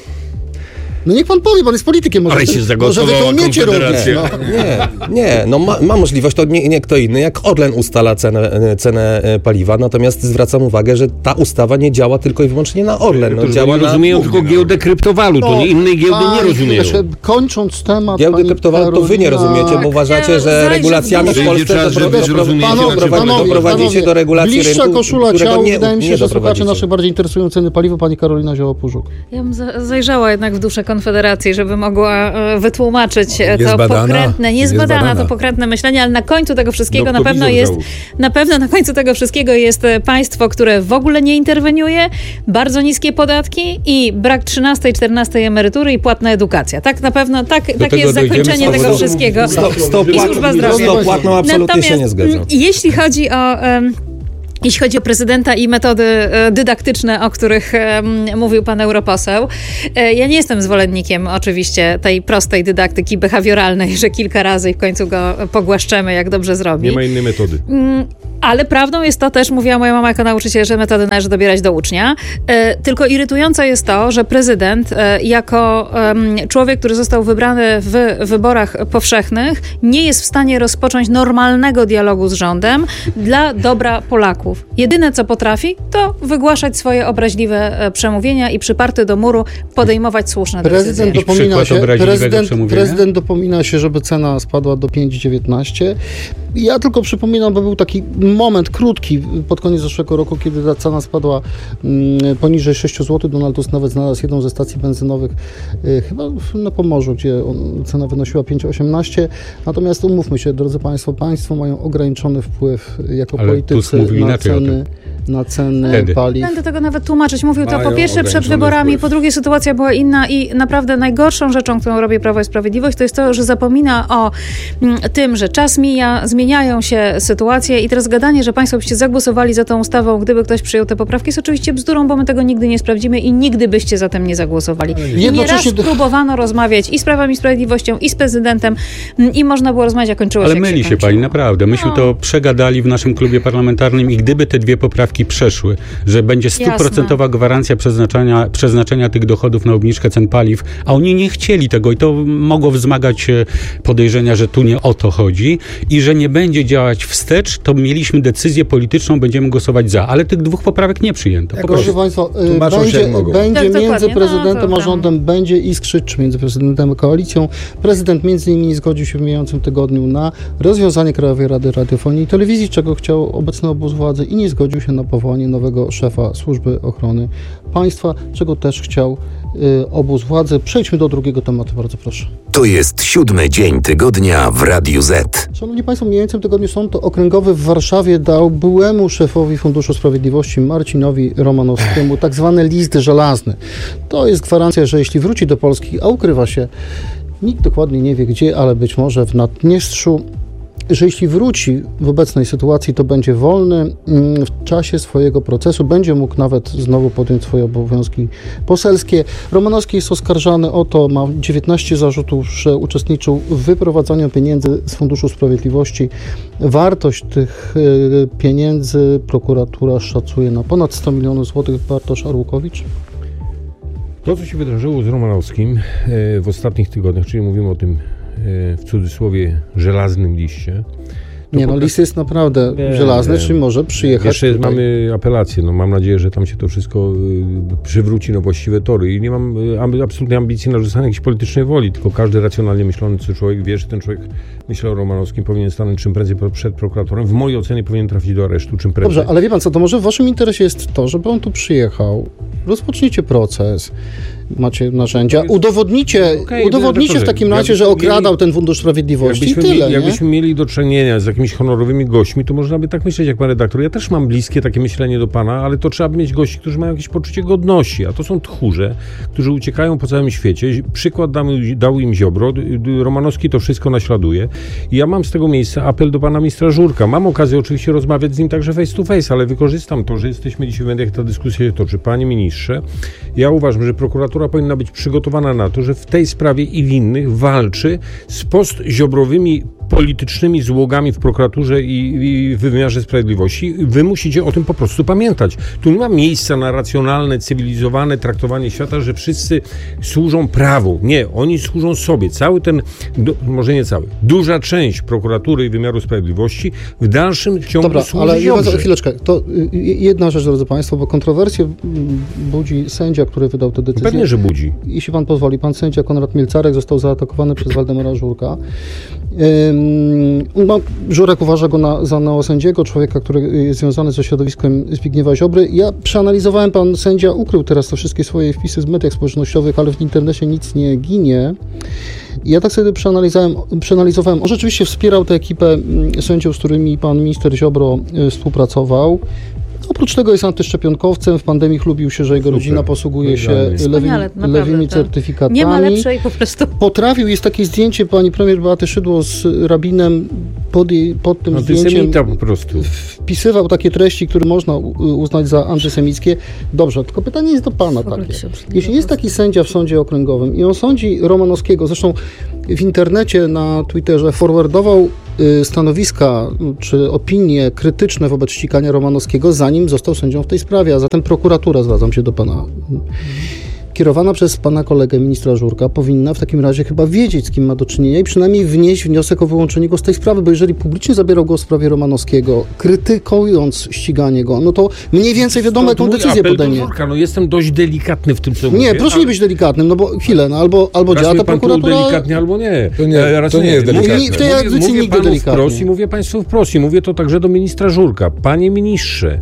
No niech pan powie, pan jest politykiem, może, Ale się może wy zagłosowała to umiecie robić. Konfederacja. No. Nie, nie, no ma, ma możliwość, to nie, nie kto inny, jak Orlen ustala cenę, cenę paliwa, natomiast zwracam uwagę, że ta ustawa nie działa tylko i wyłącznie na Orlen. No, To działa nie na... rozumieją tylko giełdę kryptowalut, to nie innej giełdy nie Pani, rozumieją. jeszcze kończąc temat... Giełdy pani kryptowalut to wy nie Karolina- rozumiecie, bo uważacie, że zajrzę regulacjami w w duszę. Polsce Czas, żeby dopro- zrozumieć, dopro- panowie, doprowadzi- doprowadzicie do regulacji bliższa rynku, koszula którego ciału, nie, wydaje mi się, nie że słuchacze doprowadzicie. naszych bardziej interesują ceny paliwa, pani Karolina Zioło-Pużuk. Ja bym za- zajrzała jednak w duszę Konfederacji, żeby mogła e, wytłumaczyć e, to Niezbadana. pokrętne, niezbadane Niezbadana. to pokrętne myślenie, ale na końcu tego wszystkiego na Doktowizor pewno jest, załóż. na pewno na końcu tego wszystkiego jest e, państwo, które w ogóle nie interweniuje, bardzo niskie podatki i brak trzynastej, czternastej emerytury i płatna edukacja. Tak na pewno, tak, takie tego jest dojdziemy zakończenie z tego powodu- wszystkiego. Sto- sto- I służba zdrowia. Z dopłatną absolutnie się nie zgadzam. m, jeśli chodzi o... em, Jeśli chodzi o prezydenta i metody e, dydaktyczne, o których e, mówił pan europoseł, e, ja nie jestem zwolennikiem oczywiście tej prostej dydaktyki behawioralnej, że kilka razy i w końcu go pogłaszczemy, jak dobrze zrobi. Nie ma innej metody. Mm, Ale prawdą jest to też, mówiła moja mama jako nauczyciel, że metody należy dobierać do ucznia. E, tylko irytujące jest to, że prezydent e, jako em, człowiek, który został wybrany w wyborach powszechnych, nie jest w stanie rozpocząć normalnego dialogu z rządem dla dobra Polaków. Jedyne, co potrafi, to wygłaszać swoje obraźliwe e, przemówienia i przyparty do muru podejmować słuszne Prezydent decyzje. dopomina przykład się, obraźliwego prezydent, przemówienia? prezydent dopomina się, żeby cena spadła do pięć dziewiętnaście. Ja tylko przypominam, bo był taki moment krótki pod koniec zeszłego roku, kiedy ta cena spadła mm, poniżej sześć złotych. Donald Tusk nawet znalazł jedną ze stacji benzynowych, y, chyba na Pomorzu, gdzie on, cena wynosiła pięć osiemnaście. Natomiast umówmy się, drodzy Państwo, Państwo mają ograniczony wpływ jako Ale Tusk politycy mówił na inaczej o ceny. tym. na ceny Wtedy. paliw. Będę tego nawet tłumaczyć. Mówił to Mają po pierwsze przed ograniczony wyborami, wpływ. po drugie sytuacja była inna i naprawdę najgorszą rzeczą, którą robi Prawo i Sprawiedliwość, to jest to, że zapomina o mm, tym, że czas mija, zmieniają się sytuacje i teraz gadanie, że państwo byście zagłosowali za tą ustawą, gdyby ktoś przyjął te poprawki, jest oczywiście bzdurą, bo my tego nigdy nie sprawdzimy i nigdy byście za tym nie zagłosowali. I Jednocześnie- nieraz próbowano rozmawiać i z Prawem i Sprawiedliwością, i z prezydentem mm, i można było rozmawiać, a kończyło Ale się, jak myli się się kończyło. pani, naprawdę. Myśmy No. to przegadali w naszym klubie parlamentarnym i gdyby te dwie poprawki przeszły, że będzie stuprocentowa gwarancja przeznaczenia, przeznaczenia tych dochodów na obniżkę cen paliw, a oni nie chcieli tego i to mogło wzmagać e, podejrzenia, że tu nie o to chodzi i że nie będzie działać wstecz, to mieliśmy decyzję polityczną, będziemy głosować za. Ale tych dwóch poprawek nie przyjęto. Po prostu. Proszę Państwa, y, Tłumaczą się, będzie, jak mogą. będzie Tak, dokładnie. między No, prezydentem to a tam. rządem, będzie iskrzyć, czy między prezydentem a koalicją. Prezydent między innymi zgodził się w mijającym tygodniu na rozwiązanie Krajowej Rady Radiofonii i Telewizji, czego chciał obecny obóz władzy i nie zgodził się na powołanie nowego szefa Służby Ochrony Państwa, czego też chciał y, obóz władzy. Przejdźmy do drugiego tematu, bardzo proszę. To jest siódmy dzień tygodnia w Radiu Z. Szanowni Państwo, w mijającym tygodniu Sąd Okręgowy w Warszawie dał byłemu szefowi Funduszu Sprawiedliwości Marcinowi Romanowskiemu tak zwany list żelazny. To jest gwarancja, że jeśli wróci do Polski, a ukrywa się, nikt dokładnie nie wie gdzie, ale być może w Naddniestrzu, że jeśli wróci w obecnej sytuacji, to będzie wolny mm, w czasie swojego procesu, będzie mógł nawet znowu podjąć swoje obowiązki poselskie. Romanowski jest oskarżany o to, ma dziewiętnaście zarzutów, że uczestniczył w wyprowadzaniu pieniędzy z Funduszu Sprawiedliwości. Wartość tych y, pieniędzy prokuratura szacuje na ponad sto milionów złotych. Bartosz Arłukowicz. To, co się wydarzyło z Romanowskim e, w ostatnich tygodniach, czyli mówimy o tym e, w cudzysłowie żelaznym liście. to Nie no, pokaz- list jest naprawdę Wiem, żelazny, wiem. czyli może przyjechać Jeszcze jest, tutaj. mamy apelację, no mam nadzieję, że tam się to wszystko y, przywróci na właściwe tory i nie mam y, ambi- absolutnie ambicji narzucania jakiejś politycznej woli, tylko każdy racjonalnie myślący człowiek wie, że ten człowiek, myślę o Romanowskim, powinien stanąć czym prędzej po- przed prokuratorem. W mojej ocenie powinien trafić do aresztu czym prędzej. Dobrze, ale wie pan co, to może w waszym interesie jest to, żeby on tu przyjechał, rozpoczniecie proces, macie narzędzia, To jest- udowodnicie, Okej, udowodnicie w redaktorze, takim razie, że jakbyśmy okradał mieli- ten Fundusz Sprawiedliwości i Jakbyśmy, tyle, mieli, nie? jakbyśmy mieli do czynienia z jakimiś honorowymi gośćmi, to można by tak myśleć jak pan redaktor. Ja też mam bliskie takie myślenie do pana, ale to trzeba by mieć gości, którzy mają jakieś poczucie godności, a to są tchórze, którzy uciekają po całym świecie. Przykład dał, dał im Ziobro, Romanowski to wszystko naśladuje. I ja mam z tego miejsca apel do pana ministra Żurka. Mam okazję oczywiście rozmawiać z nim także face to face, ale wykorzystam to, że jesteśmy dzisiaj w mediach, ta dyskusja się toczy. Panie ministrze, ja uważam, że prokuratura powinna być przygotowana na to, że w tej sprawie i w innych walczy z postziobrowymi politycznymi złogami w prokuraturze i, i w wymiarze sprawiedliwości. Wy musicie o tym po prostu pamiętać. Tu nie ma miejsca na racjonalne, cywilizowane traktowanie świata, że wszyscy służą prawu. Nie, oni służą sobie. Cały ten, do, może nie cały, duża część prokuratury i wymiaru sprawiedliwości w dalszym ciągu Dobra, służy ale ja was- Ziobrze. chwileczkę, to y, y, jedna rzecz, drodzy Państwo, bo kontrowersję mm, budzi sędzia, który wydał tę decyzję. Pewnie, że budzi. Jeśli pan pozwoli, pan sędzia Konrad Mielcarek został zaatakowany przez Waldemara Żurka. Ym, no, Żurek uważa go na, za neosędziego, człowieka, który jest związany ze środowiskiem Zbigniewa Ziobry. Ja przeanalizowałem, pan sędzia ukrył teraz te wszystkie swoje wpisy z mediach społecznościowych, ale w internecie nic nie ginie. I ja tak sobie przeanalizowałem, przeanalizowałem, on rzeczywiście wspierał tę ekipę mm, sędziów, z którymi pan minister Ziobro y, współpracował. Oprócz tego jest antyszczepionkowcem, w pandemii chlubił się, że jego Super. rodzina posługuje się Idealnie. lewymi, Wspaniale, naprawdę, lewymi to certyfikatami. Nie ma lepszej po prostu. Potrafił, jest takie zdjęcie pani premier Beaty Szydło z rabinem, pod, jej, pod tym zdjęciem Antysemita po prostu. wpisywał takie treści, które można u- uznać za antysemickie. Dobrze, tylko pytanie jest do pana ogóle takie. to się obrzydliwe Jeśli jest taki sędzia w sądzie okręgowym i on sądzi Romanowskiego, zresztą w internecie, na Twitterze forwardował y, stanowiska y, czy opinie krytyczne wobec ścigania Romanowskiego, zanim został sędzią w tej sprawie, a zatem prokuratura, zwracam się do pana, kierowana przez pana kolegę ministra Żurka, powinna w takim razie chyba wiedzieć, z kim ma do czynienia i przynajmniej wnieść wniosek o wyłączenie go z tej sprawy, bo jeżeli publicznie zabierał głos w sprawie Romanowskiego, krytykując ściganie go, no to mniej więcej wiadomo, jaką mój decyzję apel do podejmie. Żurka. No jestem dość delikatny w tym, co mówię. Nie, proszę nie być delikatnym, no bo chwilę, no albo, albo działa Raz ta mnie pan tu prokuratura... delikatnie albo nie. To nie- E, raz to nie jest Mówię- delikatne. W tej audycji mówię nigdy panu delikatnie. wprost i mówię państwu wprost i mówię to także do ministra Żurka. Panie ministrze,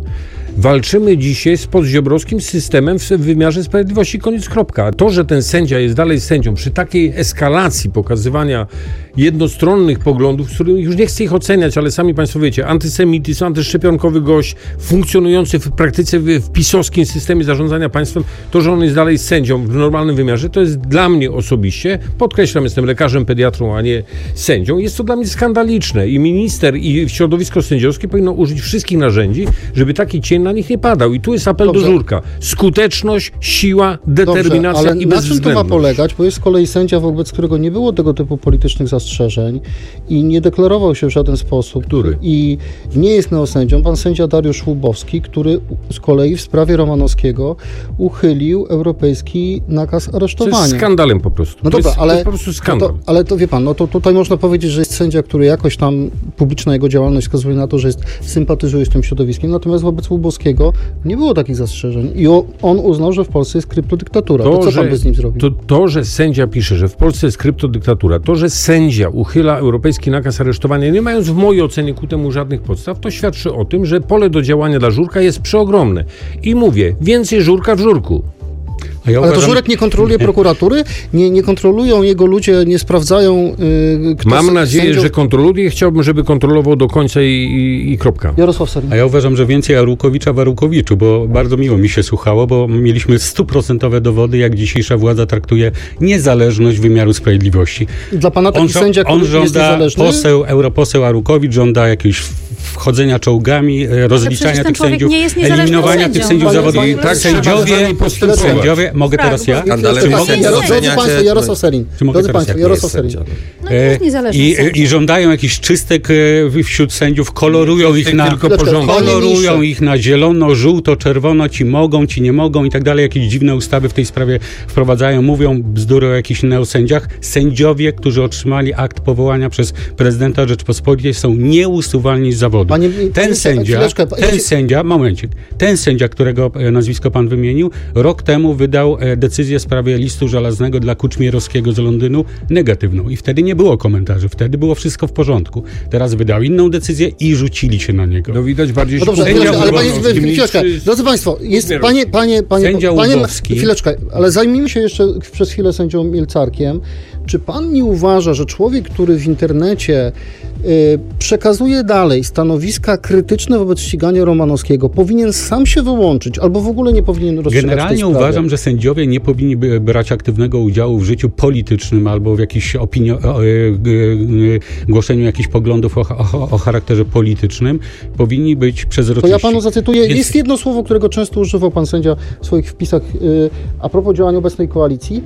Walczymy dzisiaj z podziobrowskim systemem w wymiarze sprawiedliwości, koniec, kropka. To, że ten sędzia jest dalej sędzią, przy takiej eskalacji pokazywania jednostronnych poglądów, z których już nie chcę ich oceniać, ale sami państwo wiecie, antysemityzm, antyszczepionkowy gość, funkcjonujący w praktyce w, w pisowskim systemie zarządzania państwem, to, że on jest dalej sędzią w normalnym wymiarze, to jest dla mnie osobiście, podkreślam, jestem lekarzem, pediatrą, a nie sędzią, jest to dla mnie skandaliczne i minister i środowisko sędziowskie powinno użyć wszystkich narzędzi, żeby taki cień na nich nie padał. I tu jest apel Dobrze. do Żurka. Skuteczność, siła, determinacja. Dobrze, ale i na czym to ma bezwzględność. polegać? Bo jest z kolei sędzia, wobec którego nie było tego typu politycznych zastrzeżeń i nie deklarował się w żaden sposób. Który? I nie jest neosędzią. Pan sędzia Dariusz Łubowski, który z kolei w sprawie Romanowskiego uchylił europejski nakaz To aresztowania. jest skandalem po prostu. No to dobra, jest, ale, to jest po prostu skandal. To, ale to wie pan, no to tutaj można powiedzieć, że jest sędzia, który jakoś tam publiczna jego działalność wskazuje na to, że jest, sympatyzuje z tym środowiskiem, natomiast wobec Łubowskiego nie było takich zastrzeżeń i o, on uznał, że w Polsce jest kryptodyktatura. To, to co że, pan by z nim zrobił? To, to, że sędzia pisze, że w Polsce jest kryptodyktatura, to, że sędzia uchyla europejski nakaz aresztowania, nie mając w mojej ocenie ku temu żadnych podstaw, to świadczy o tym, że pole do działania dla Żurka jest przeogromne. I mówię, więcej Żurka w Żurku. A ja Ale uważam, to Żurek nie kontroluje prokuratury? Nie, nie kontrolują jego ludzie, nie sprawdzają, yy, kto Mam s- nadzieję, sędziów... że kontroluje i chciałbym, żeby kontrolował do końca i, i, i kropka. Jarosław Sellin. A ja uważam, że więcej Arłukowicza w Arłukowiczu, bo bardzo miło mi się słuchało, bo mieliśmy stuprocentowe dowody, jak dzisiejsza władza traktuje niezależność wymiaru sprawiedliwości. Dla pana taki żo- sędzia, który on jest żąda, niezależny? poseł, europoseł Arłukowicz żąda jakiegoś wchodzenia czołgami, e, rozliczania przecież ten tych człowiek sędziów, nie jest niezależnym eliminowania sędzią. tych sędziów Panie- zawodowych. panie- Tak, trzeba sędziowie, z nami postępować. sędziowie, mogę Tak, teraz ja? Skandalem Drodzy jest państwo, sędzia, drodzy oceniacie- państwo, Jarosław Sellin. Czy mogę Drodzy teraz państwo, ja? Jarosław Nie jest Sellin. sędzia. No nie jest niezależny I, sędzią. I żądają jakichś czystek e, wśród sędziów, kolorują ich na... tylko Chwileczkę, porządek. panie Kolorują ministrze. ich na zielono, żółto, czerwono, ci mogą, ci nie mogą i tak dalej. Jakieś dziwne ustawy w tej sprawie wprowadzają, mówią bzdury o jakichś neosędziach. Sędziowie, którzy otrzymali akt powołania przez prezydenta Rzeczpospolitej, są nieusuwalni z zawodu. Panie- ten panie- sędzia, chwileczkę, ja ten się- sędzia, momencik, ten sędzia, którego e, nazwisko pan wymienił, rok temu wydał e, decyzję w sprawie listu żelaznego dla Kuczmierowskiego z Londynu negatywną i wtedy nie było komentarzy, wtedy było wszystko w porządku. Teraz wydał inną decyzję i rzucili się na niego. No widać bardziej No dobrze, się chwileczkę, sędzia ale panie, Łubowski chwileczkę, niż- drodzy państwo, jest, Kuchmierowski. panie, panie, panie, Sędzia panie, Łubowski. chwileczkę, ale zajmijmy się jeszcze przez chwilę sędzią Mielcarkiem. Czy pan nie uważa, że człowiek, który w internecie y, przekazuje dalej stanowiska krytyczne wobec ścigania Romanowskiego, powinien sam się wyłączyć, albo w ogóle nie powinien rozstrzygać tej Generalnie sprawy? uważam, że sędziowie nie powinni by brać aktywnego udziału w życiu politycznym albo w jakiejś opinio- o, e, e, e, głoszeniu jakichś poglądów o, o, o charakterze politycznym. Powinni być przezroczyści. To ja panu zacytuję. Więc- Jest jedno słowo, którego często używał pan sędzia w swoich wpisach y, a propos działań obecnej koalicji.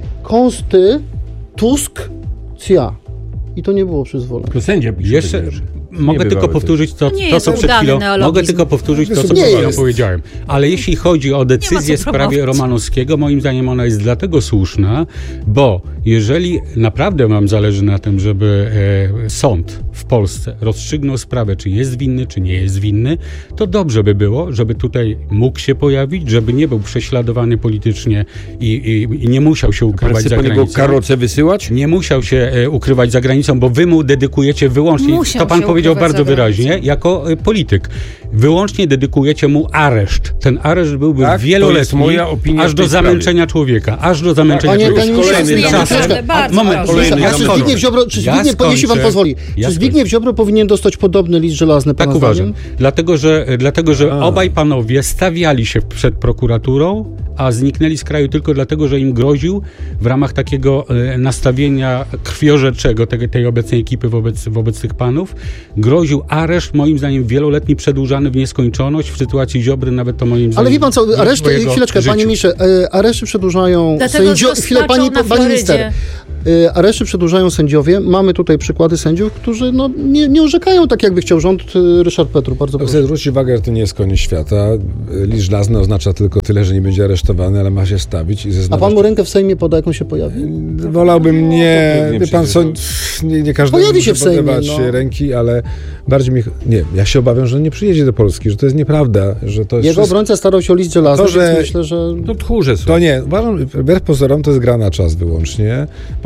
Konstytucja. I to nie było przyzwolone. To sędzia pisze. Jeszcze takie rzeczy. mogę Nie tylko bywały powtórzyć to, To nie to jest co przed udany chwilą. neologizm. Mogę tylko powtórzyć to, co Nie przed chwilą jest. powiedziałem. Ale jeśli chodzi o decyzję w co sprawie promować. Romanowskiego, moim zdaniem ona jest dlatego słuszna, bo jeżeli naprawdę wam zależy na tym, żeby e, sąd w Polsce rozstrzygnął sprawę, czy jest winny, czy nie jest winny, to dobrze by było, żeby tutaj mógł się pojawić, żeby nie był prześladowany politycznie i, i, i nie musiał się ukrywać Chce za pan jego granicą. karocę wysyłać? Nie musiał się e, ukrywać za granicą, bo wy mu dedykujecie wyłącznie, Musiał to pan się powiedział ukrywać bardzo za granicą. wyraźnie, jako e, polityk. Wyłącznie dedykujecie mu areszt. Ten areszt byłby Tak, to jest wieloletni, moja opinia aż w do tej zamęczenia człowieka. Aż do zamęczenia Panie- człowieka. panie Kolejny ministrze, zamęczenie. chwileczkę. Naprawdę, bardzo moment, proszę. kolejny A czy Ja Zbigniew Ziobro, czy Ja Zbigniew, skończę. jeśli pan pozwoli, Ja czy Zbigniew Ziobro powinien dostać podobny list żelazny, pana Tak uważam. zdaniem? Dlatego, że, dlatego, że A. obaj panowie stawiali się przed prokuraturą, a zniknęli z kraju tylko dlatego, że im groził w ramach takiego e, nastawienia krwiożerczego tej, tej obecnej ekipy wobec, wobec tych panów. Groził areszt, moim zdaniem wieloletni, przedłużany w nieskończoność. W sytuacji Ziobry nawet to moim zdaniem... Ale wie pan co, areszty, w jego chwileczkę, życiu. panie ministrze, e, areszty przedłużają Dlatego sędziowie, z chwilę, pani, rozpaczą na pani minister, Florydzie. e, areszty przedłużają sędziowie, mamy tutaj przykłady sędziów, którzy no, nie, nie orzekają tak, jakby chciał rząd. e, Ryszard Petru, bardzo proszę. Chcę zwrócić uwagę, że to nie jest koniec świata. List żelazny oznacza tylko tyle, że nie będzie aresztowany, ale ma się stawić i A zeznawać. pan mu rękę w Sejmie poda, jak on się pojawi? Wolałbym nie, pewnie wie pan co, nie, nie każdemu Pojawi się muszę w Sejmie, podawać no. ręki, ale bardziej mi, nie, ja się obawiam, że on nie przyjedzie do Polski, że to jest nieprawda, że to jest Jego wszystko, obrońca starał się o list żelazny, To, że- więc myślę, że... To tchórze są. to nie, uważam, wbrew pozorom to jest gra na czas wyłącznie. Po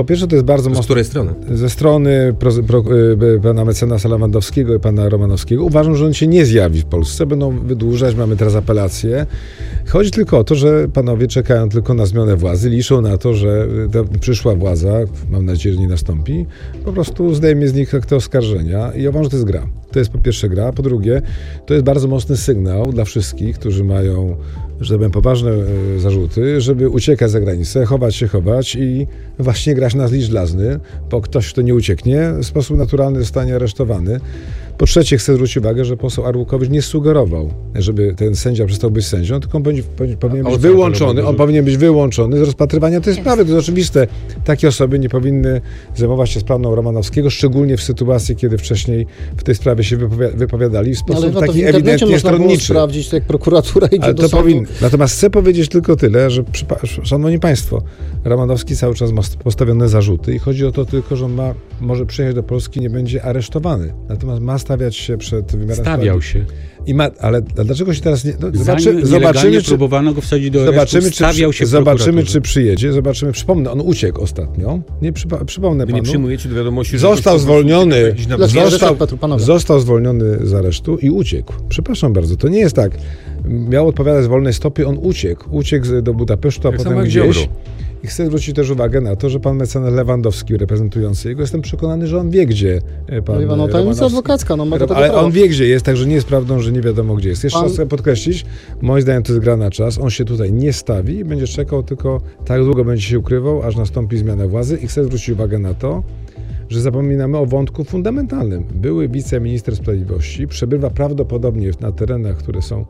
pierwsze to jest bardzo mocno... Z której strony? Ze strony pro, pro, pana mecenasa Lewandowskiego i pana Romanowskiego. Uważam, że on się nie zjawi w Polsce. Będą wydłużać, mamy teraz apelację. Chodzi tylko o to, że panowie czekają tylko na zmianę władzy, liczą na to, że ta przyszła władza, mam nadzieję, że nie nastąpi, po prostu zdejmie z nich te oskarżenia i uważam, że to jest gra. To jest po pierwsze gra, po drugie, to jest bardzo mocny sygnał dla wszystkich, którzy mają, że tak powiem, poważne e, zarzuty, żeby uciekać za granicę, chować się, chować i właśnie grać na zlicz żelazny, bo ktoś, kto nie ucieknie, w sposób naturalny zostanie aresztowany. Po trzecie, chcę zwrócić uwagę, że poseł Arłukowicz nie sugerował, żeby ten sędzia przestał być sędzią, tylko on powinien, powinien być wyłączony, on powinien być wyłączony z rozpatrywania tej sprawy. To jest oczywiste. Takie osoby nie powinny zajmować się sprawą Romanowskiego, szczególnie w sytuacji, kiedy wcześniej w tej sprawie się wypowi- wypowiadali w sposób ale taki w ewidentnie można stronniczy. Było sprawdzić, jak prokuratura idzie Ale do to sądu. powinno. Natomiast chcę powiedzieć tylko tyle, że przypa- szanowni państwo, Romanowski cały czas ma postawione zarzuty i chodzi o to tylko, że on ma, może przyjechać do Polski, nie będzie aresztowany. Natomiast ma stawiać się przed wymiarem Stawiał się. I ma, ale dlaczego się teraz nie... No, Zobaczy, zobaczy, zobaczymy, czy, próbowano go wsadzić do zobaczymy, aresztu, stawiał czy, się w zobaczymy, czy przyjedzie. Zobaczymy. Przypomnę, on uciekł ostatnio. Nie przypa- przypomnę Wy panu. nie przyjmujecie do wiadomości, że Został ktoś zwolniony. jakiś na- Dlaczego? Został, Petru, panowie. został zwolniony z aresztu i uciekł. Przepraszam bardzo, to nie jest tak. Miał odpowiadać z wolnej stopy, on uciekł. Uciekł z- do Budapesztu, a Tak potem samo jak gdzieś. Ziobro. I chcę zwrócić też uwagę na to, że pan mecenas Lewandowski reprezentujący jego, jestem przekonany, że on wie, gdzie pan No, no tajemnica Romanowski- adwokacka, no ma do tego Ale prawo. on wie, gdzie jest, także nie jest prawdą, że nie wiadomo, gdzie jest. Jeszcze Pan- raz chcę podkreślić, moim zdaniem to jest gra na czas. On się tutaj nie stawi i będzie czekał, tylko tak długo będzie się ukrywał, aż nastąpi zmiana władzy. I chcę zwrócić uwagę na to, że zapominamy o wątku fundamentalnym. Były wiceminister sprawiedliwości, przebywa prawdopodobnie na terenach, które są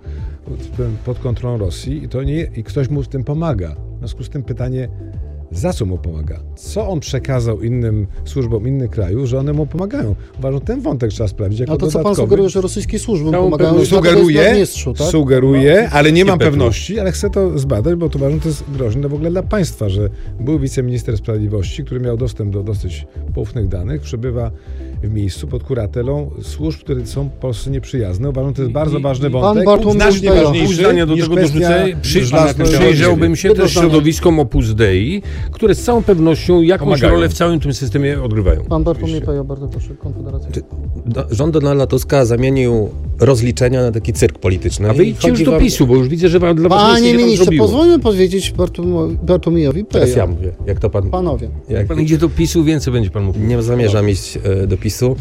pod kontrolą Rosji i, to nie, i ktoś mu w tym pomaga. W związku z tym pytanie, za co mu pomaga? Co on przekazał innym służbom innych krajów, że one mu pomagają? Uważam, ten wątek trzeba sprawdzić jako A to co pan dodatkowy. sugeruje, że rosyjskie służby Całą pomagają? pewność że dlatego jest na Sugeruję, Dniestrzu, tak? sugeruję, ale nie mam Petru. pewności, ale chcę to zbadać, bo to uważam, że to jest groźne w ogóle dla państwa, że był wiceminister sprawiedliwości, który miał dostęp do dosyć poufnych danych, przebywa w miejscu pod kuratelą służb, które są Polsce nieprzyjazne. Uważam, to jest bardzo ważny wątek. Bartłomiej znacznie Pejo. ważniejszy Pół zdania do niż tego kwestia dorzucę. Przy, żelaznej przyjrzałbym się Jedno też zdanie. środowiskom Opus Dei, które z całą pewnością jakąś Pomagają. rolę w całym tym systemie odgrywają. Pan Bartłomiej Pejo, bardzo proszę, Konfederacja. Do- Rząd Donalda Tuska zamienił rozliczenia na taki cyrk polityczny. A I wyjdźcie już chodzi do wam- PiSu, bo już widzę, że wam dla was Panie nic się tam ministrze, zrobiło. pozwólmy powiedzieć Bartłomi- Bartłomiejowi Teraz ja Pejo. mówię, jak to pan... Panowie. Jak, Pan idzie do PiSu, więcej będzie pan mówił. Nie zamierzam iść e, do PiSu.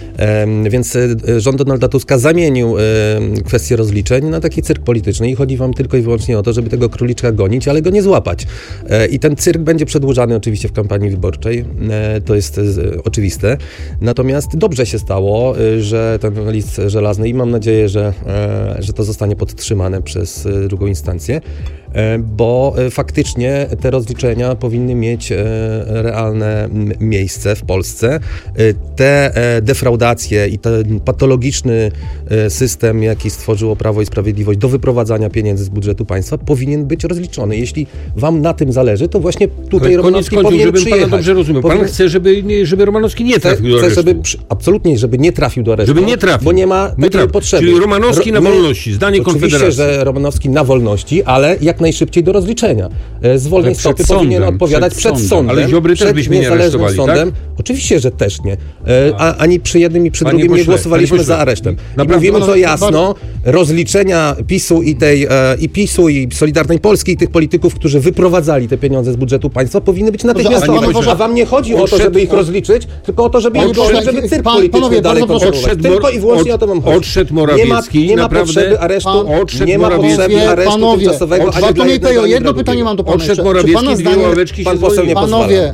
Em, więc e, rząd Donalda Tuska zamienił e, kwestię rozliczeń na taki cyrk polityczny i chodzi wam tylko i wyłącznie o to, żeby tego króliczka gonić, ale go nie złapać. E, I ten cyrk będzie przedłużany oczywiście w kampanii wyborczej. E, to jest e, oczywiste. Natomiast dobrze się stało, e, że ten list żelazny i mam nadzieję, że, e, że to zostanie podtrzymane przez e, drugą instancję. E, Bo e, faktycznie te rozliczenia powinny mieć e, realne m, miejsce w Polsce. E, Te e, defraudacje i ten patologiczny e, system, jaki stworzyło Prawo i Sprawiedliwość do wyprowadzania pieniędzy z budżetu państwa, powinien być rozliczony. Jeśli wam na tym zależy, to właśnie tutaj Ale koniec Romanowski końców, powinien żebym przyjechać. pana dobrze rozumiał. Pan Powinien- chce, żeby, nie, żeby Romanowski nie Chcę, trafił do chcę aresztu. żeby przy, absolutnie, żeby nie trafił do aresztu. Żeby nie trafił. Bo nie ma takiej trafił. potrzeby. Czyli Romanowski na my- wolności, zdanie Oczywiście, Konfederacji. że Romanowski na wolności, ale jak najszybciej do rozliczenia. E, Z wolnej Ale przed stopy powinien sądem, odpowiadać przed przed, sądem. sądem. Ale Ziobry też przed byśmy nie niezależnym aresztowali, sądem. Oczywiście, że też nie. E, A, ani przy jednym i przy Panie drugim nie pośle, głosowaliśmy panie pośle, za aresztem. I naprawdę, mówimy to panowie, jasno, rozliczenia PiSu i tej e, i PiSu i Solidarnej Polski i tych polityków, którzy wyprowadzali te pieniądze z budżetu państwa, powinny być natychmiastowe. panie pośle, A wam nie chodzi o to, odszedł- żeby ich rozliczyć, tylko o to, żeby Panie ich pośle, żeby cyrk pan- polityczny panowie, dalej bardzo proszę. kontynuować. Odszedł Tylko i wyłącznie Mor- o to wam chodzi. odszedł Nie ma, Morawiecki, nie ma naprawdę- potrzeby aresztu, Pan- odszedł nie ma Morawiecki. potrzeby aresztu Panowie, tymczasowego ani dla Bartłomiej jednego, Pejo, ani dla jedno drugiego. pytanie mam do pana Odszedł jeszcze. Czy Morawiecki, pana dwie zdaniem, ławeczki pan się poseł nie zwolniły. panowie,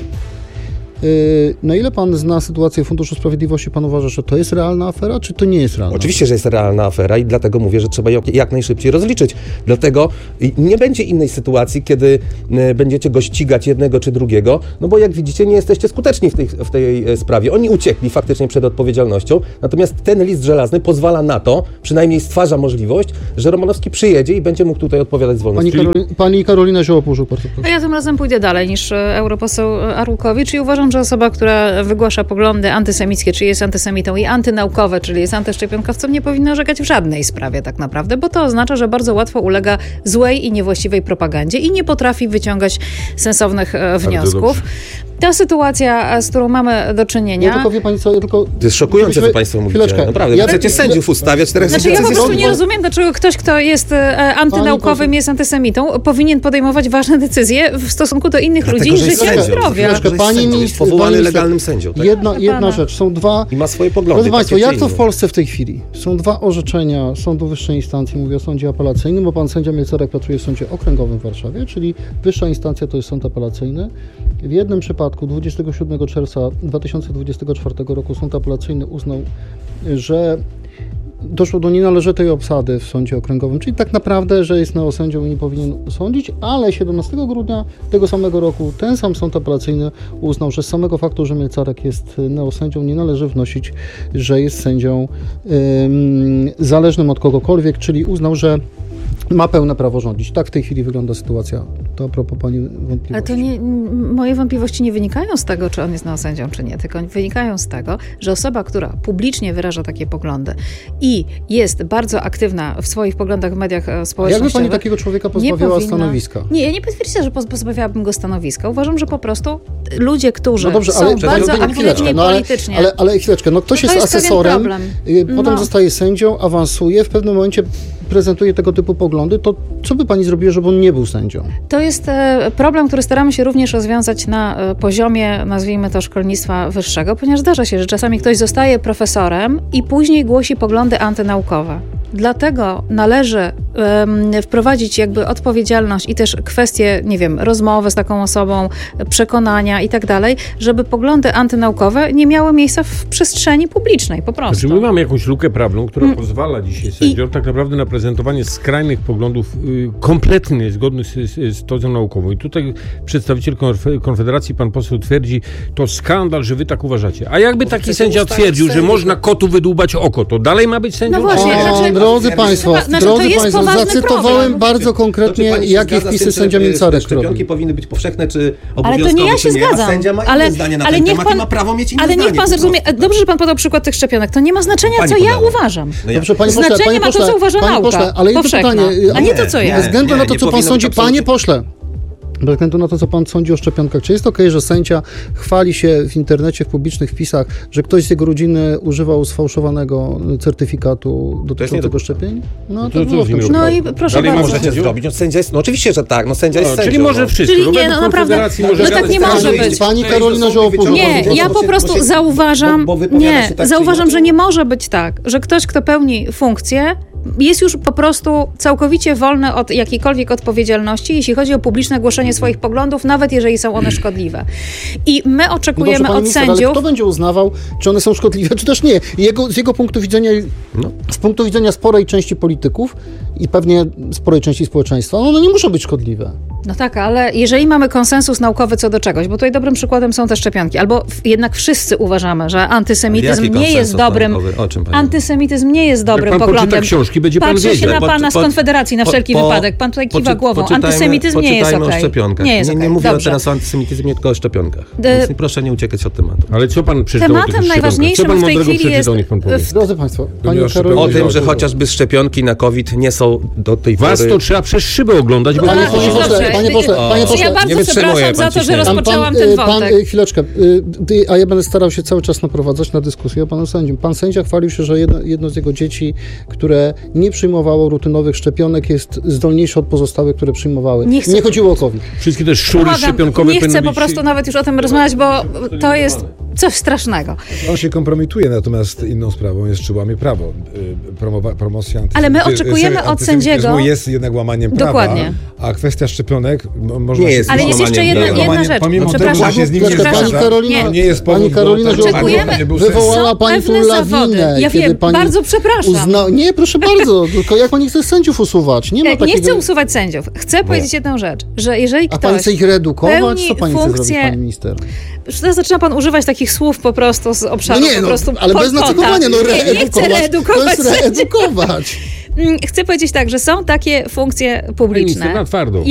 yy, na ile pan zna sytuację Funduszu Sprawiedliwości? Pan uważa, że to jest realna afera, czy to nie jest realna? Oczywiście, że jest realna afera i dlatego mówię, że trzeba ją jak najszybciej rozliczyć. Dlatego i nie będzie innej sytuacji, kiedy e, będziecie go ścigać jednego czy drugiego, no bo jak widzicie, nie jesteście skuteczni w tej, w tej e, sprawie. Oni uciekli faktycznie przed odpowiedzialnością, natomiast ten list żelazny pozwala na to, przynajmniej stwarza możliwość, że Romanowski przyjedzie i będzie mógł tutaj odpowiadać z wolności. Pani, Karoli, pani Karolina Zioło-Purzyk, bardzo proszę. A ja tym razem pójdę dalej niż e, europoseł Arłukowicz i uważam, Uważam, że osoba, która wygłasza poglądy antysemickie, czyli jest antysemitą, i antynaukowe, czyli jest antyszczepionkowcą, nie powinna orzekać w żadnej sprawie tak naprawdę, bo to oznacza, że bardzo łatwo ulega złej i niewłaściwej propagandzie i nie potrafi wyciągać sensownych e, wniosków. Ta sytuacja, z którą mamy do czynienia... Ja tylko wie pani co, ja tylko... To jest szokujące, co państwo mówicie. Chwileczkę. Naprawdę, Ja- chcecie sędziów ustawiać teraz. Znaczy ja po prostu nie rozumiem, dlaczego ktoś, kto jest e, antynaukowym, jest antysemitą, powinien podejmować ważne decyzje w stosunku do innych Dlatego, ludzi że i jest życia i sędzią. zdrowia. Dlatego, że jest Pani sędzią, minister- jest powołany pani minister- legalnym sędzią. Tak? Jedna, Pana. jedna rzecz, są dwa... I ma swoje poglądy. Drodzy Państwo, takie jak czy to w inne. Polsce w tej chwili? Są dwa orzeczenia Sądu Wyższej Instancji, mówię o Sądzie Apelacyjnym, bo pan sędzia Mielcarek pracuje w Sądzie Okręgowym w Warszawie, czyli wyższa instancja to jest Sąd Apelacyjny. W jednym przypadku dwudziestego siódmego czerwca dwa tysiące dwudziestego czwartego roku Sąd Apelacyjny uznał, że doszło do nienależytej obsady w Sądzie Okręgowym, czyli tak naprawdę, że jest neosędzią i nie powinien sądzić, ale siedemnastego grudnia tego samego roku ten sam Sąd Apelacyjny uznał, że z samego faktu, że Mielcarek jest neosędzią, nie należy wnosić, że jest sędzią ym, zależnym od kogokolwiek, czyli uznał, że ma pełne prawo rządzić. Tak w tej chwili wygląda sytuacja. To a propos pani wątpliwości. Ale to nie, m- moje wątpliwości nie wynikają z tego, czy on jest neosędzią, czy nie, tylko wynikają z tego, że osoba, która publicznie wyraża takie poglądy i jest bardzo aktywna w swoich poglądach w mediach e, A społecznościowych... jakby pani takiego człowieka nie pozbawiała powinna- stanowiska? Nie, ja nie potwierdzam, że poz- pozbawiałabym go stanowiska. Uważam, że po prostu ludzie, którzy No dobrze, są ale bardzo chwileczkę, aktywni no ale, politycznie... ale, ale chwileczkę, no ktoś No to jest jest pewien asesorem, problem. y, potem No. zostaje sędzią, awansuje, w pewnym momencie prezentuje tego typu poglądy, to co by pani zrobiła, żeby on nie był sędzią? To jest e, problem, który staramy się również rozwiązać na e, poziomie, nazwijmy to, szkolnictwa wyższego, ponieważ zdarza się, że czasami ktoś zostaje profesorem i później głosi poglądy antynaukowe. Dlatego należy em, wprowadzić jakby odpowiedzialność i też kwestie, nie wiem, rozmowy z taką osobą, przekonania i tak dalej, żeby poglądy antynaukowe nie miały miejsca w przestrzeni publicznej, po prostu. Znaczy my mamy jakąś lukę prawną, która pozwala dzisiaj sędziom tak naprawdę na prezentowanie skrajnych poglądów y, kompletnie niezgodnych z, z, z tezą naukową. I tutaj przedstawiciel Konf- Konfederacji, pan poseł twierdzi, to skandal, że wy tak uważacie. A jakby taki chcecie sędzia ustawić twierdził, że sędziów. można kotu wydłubać oko, to dalej ma być sędzią? No właśnie, O, znaczy- drodzy Państwo, Znaczy, to drodzy jest Państwo, poważny zacytowałem problem. bardzo konkretnie, To czy pani się jakie zgadza z wpisy tym, że, sędzia y, Mielcarek szczepionki robi. powinny być powszechne, czy Ale obowiązkowe, to nie ja czy się nie, zgadzam. a sędzia ma ale, inne zdanie na ale ten niech temat pan, i ma prawo mieć inne ale zdanie. niech pan po zrozumie, prostu, tak? dobrze, że pan podał przykład tych szczepionek. To nie ma znaczenia, Pani co ja podała. uważam. No ja- Dobrze, panie pośle, Znaczenie panie ma to, pośle, co uważa panie nauka. pośle, ale jedno powszechna. pytanie, A nie to, co ja. Bez względu Nie, na to, nie co pan powinno sądzi, być panie absolutnie. pośle, bez względu na to, co pan sądzi o szczepionkach, czy jest okej, że sędzia chwali się w internecie, w publicznych wpisach, że ktoś z jego rodziny używał sfałszowanego certyfikatu dotyczącego szczepień? No to to co było w z tym nim przypadku. No i proszę Dalej bardzo. możecie Możecie zrobić. No, sędzia jest, no oczywiście, że tak. No sędzia jest No, sędzią. czyli może no. wszystko. Czyli No, nie, według no naprawdę. Konfederacji No może tak gadać nie każdy może inny. być. Pani Karolina Żołopusz. Nie, Bo- ja bo po się- prostu bo się- zauważam, bo- bo wypowiada nie, się tak, czy zauważam, inaczej. że nie może być tak, że ktoś, kto pełni funkcję, jest już po prostu całkowicie wolny od jakiejkolwiek odpowiedzialności, jeśli chodzi o publiczne głoszenie swoich poglądów, nawet jeżeli są one szkodliwe. I my No oczekujemy dobrze, pani od minister, sędziów... ale kto będzie uznawał, czy one są szkodliwe, czy też nie? Jego, z jego punktu widzenia, No. z punktu widzenia sporej części polityków i pewnie sporej części społeczeństwa, no one nie muszą być szkodliwe. No tak, ale jeżeli mamy konsensus naukowy co do czegoś, bo tutaj dobrym przykładem są te szczepionki, albo w, jednak wszyscy uważamy, że antysemityzm Jaki nie jest konsensus dobrym... naukowy? O czym pani Antysemityzm nie jest dobrym pan poczyta poglądem. książki, będzie pan Patrzę się wiedział. na Po- pana z po- Konfederacji na po- wszelki po- wypadek. Pan tutaj kiwa poczy- głową. poczytajmy- Antysemityzm nie jest poczytajmy okej. o szczepionkach. Nie jest nie, nie okej. mówię Dobrze. teraz o antysemityzmie, tylko o szczepionkach. De- Więc proszę nie uciekać od tematu. Ale co pan przeczytał o tych Tematem szczepionkach? najważniejszym Co pan w tej mądrego chwili przeczytał, jest- niech pan powie. Drodzy Państwo, Pani nie o Karolina... O Powiedział, tym, że to- chociażby szczepionki na COVID nie są do tej Was pory... to trzeba przez szybę oglądać, bo... Panie No, pośle, dobrze. panie pośle, panie Czy ja pośle, bardzo nie wytrzymuje przepraszam za pan to, że ciśnienia. rozpoczęłam pan, ten y, pan, wątek. y, chwileczkę, y, ty- a ja będę starał się cały czas naprowadzać na dyskusję o panu sędziim. Pan sędzia chwalił się, że jedno, jedno z jego dzieci, które nie przyjmowało rutynowych szczepionek, jest zdolniejsze od pozostałych, które przyjmowały. Nie Nie, chcę- chodziło o COVID. Wszystkie te szury Błagam, szczepionkowe nie powinny chcę po być- prostu nawet już o tym rozmawiać, bo to jest coś strasznego. On się kompromituje, natomiast inną sprawą jest, czy łamie prawo. Y, Promowa- promocja Ale my antysemityzmu- oczekujemy od antysemityzmu sędziego- jest jednak łamaniem prawa, Dokładnie. a kwestia szczepionek mo- można Nie się... jest Ale jest jeszcze jedna, Łamaniem jedna prawa. rzecz. Pomimo tego, Przepraszam, że się z nim nie Chwileczkę, zgadza, pani Karolina, to nie jest powód pani Karolina do tego, Oczekujemy- żeby nie był wywołała Są pani tu pewne zawody. lawinę. Ja kiedy wiem, pani bardzo przepraszam. Uzna... Nie, proszę bardzo, tylko jak pani chce sędziów usuwać? Nie ma Nie, takiego... nie chcę usuwać sędziów. Chcę powiedzieć jedną rzecz, że jeżeli A pani ktoś chce ich reedukować? pełni Co pani chce funkcję- zrobić, pani minister? Już zaczyna pan używać takich słów po prostu z obszaru No nie, po no, prostu ale bez Pol Pota. nacechowania, no Nie, nie chcę reedukować. reedukować To jest sędziów. reedukować. Chcę powiedzieć tak, że są takie funkcje Minister publiczne. na twardo.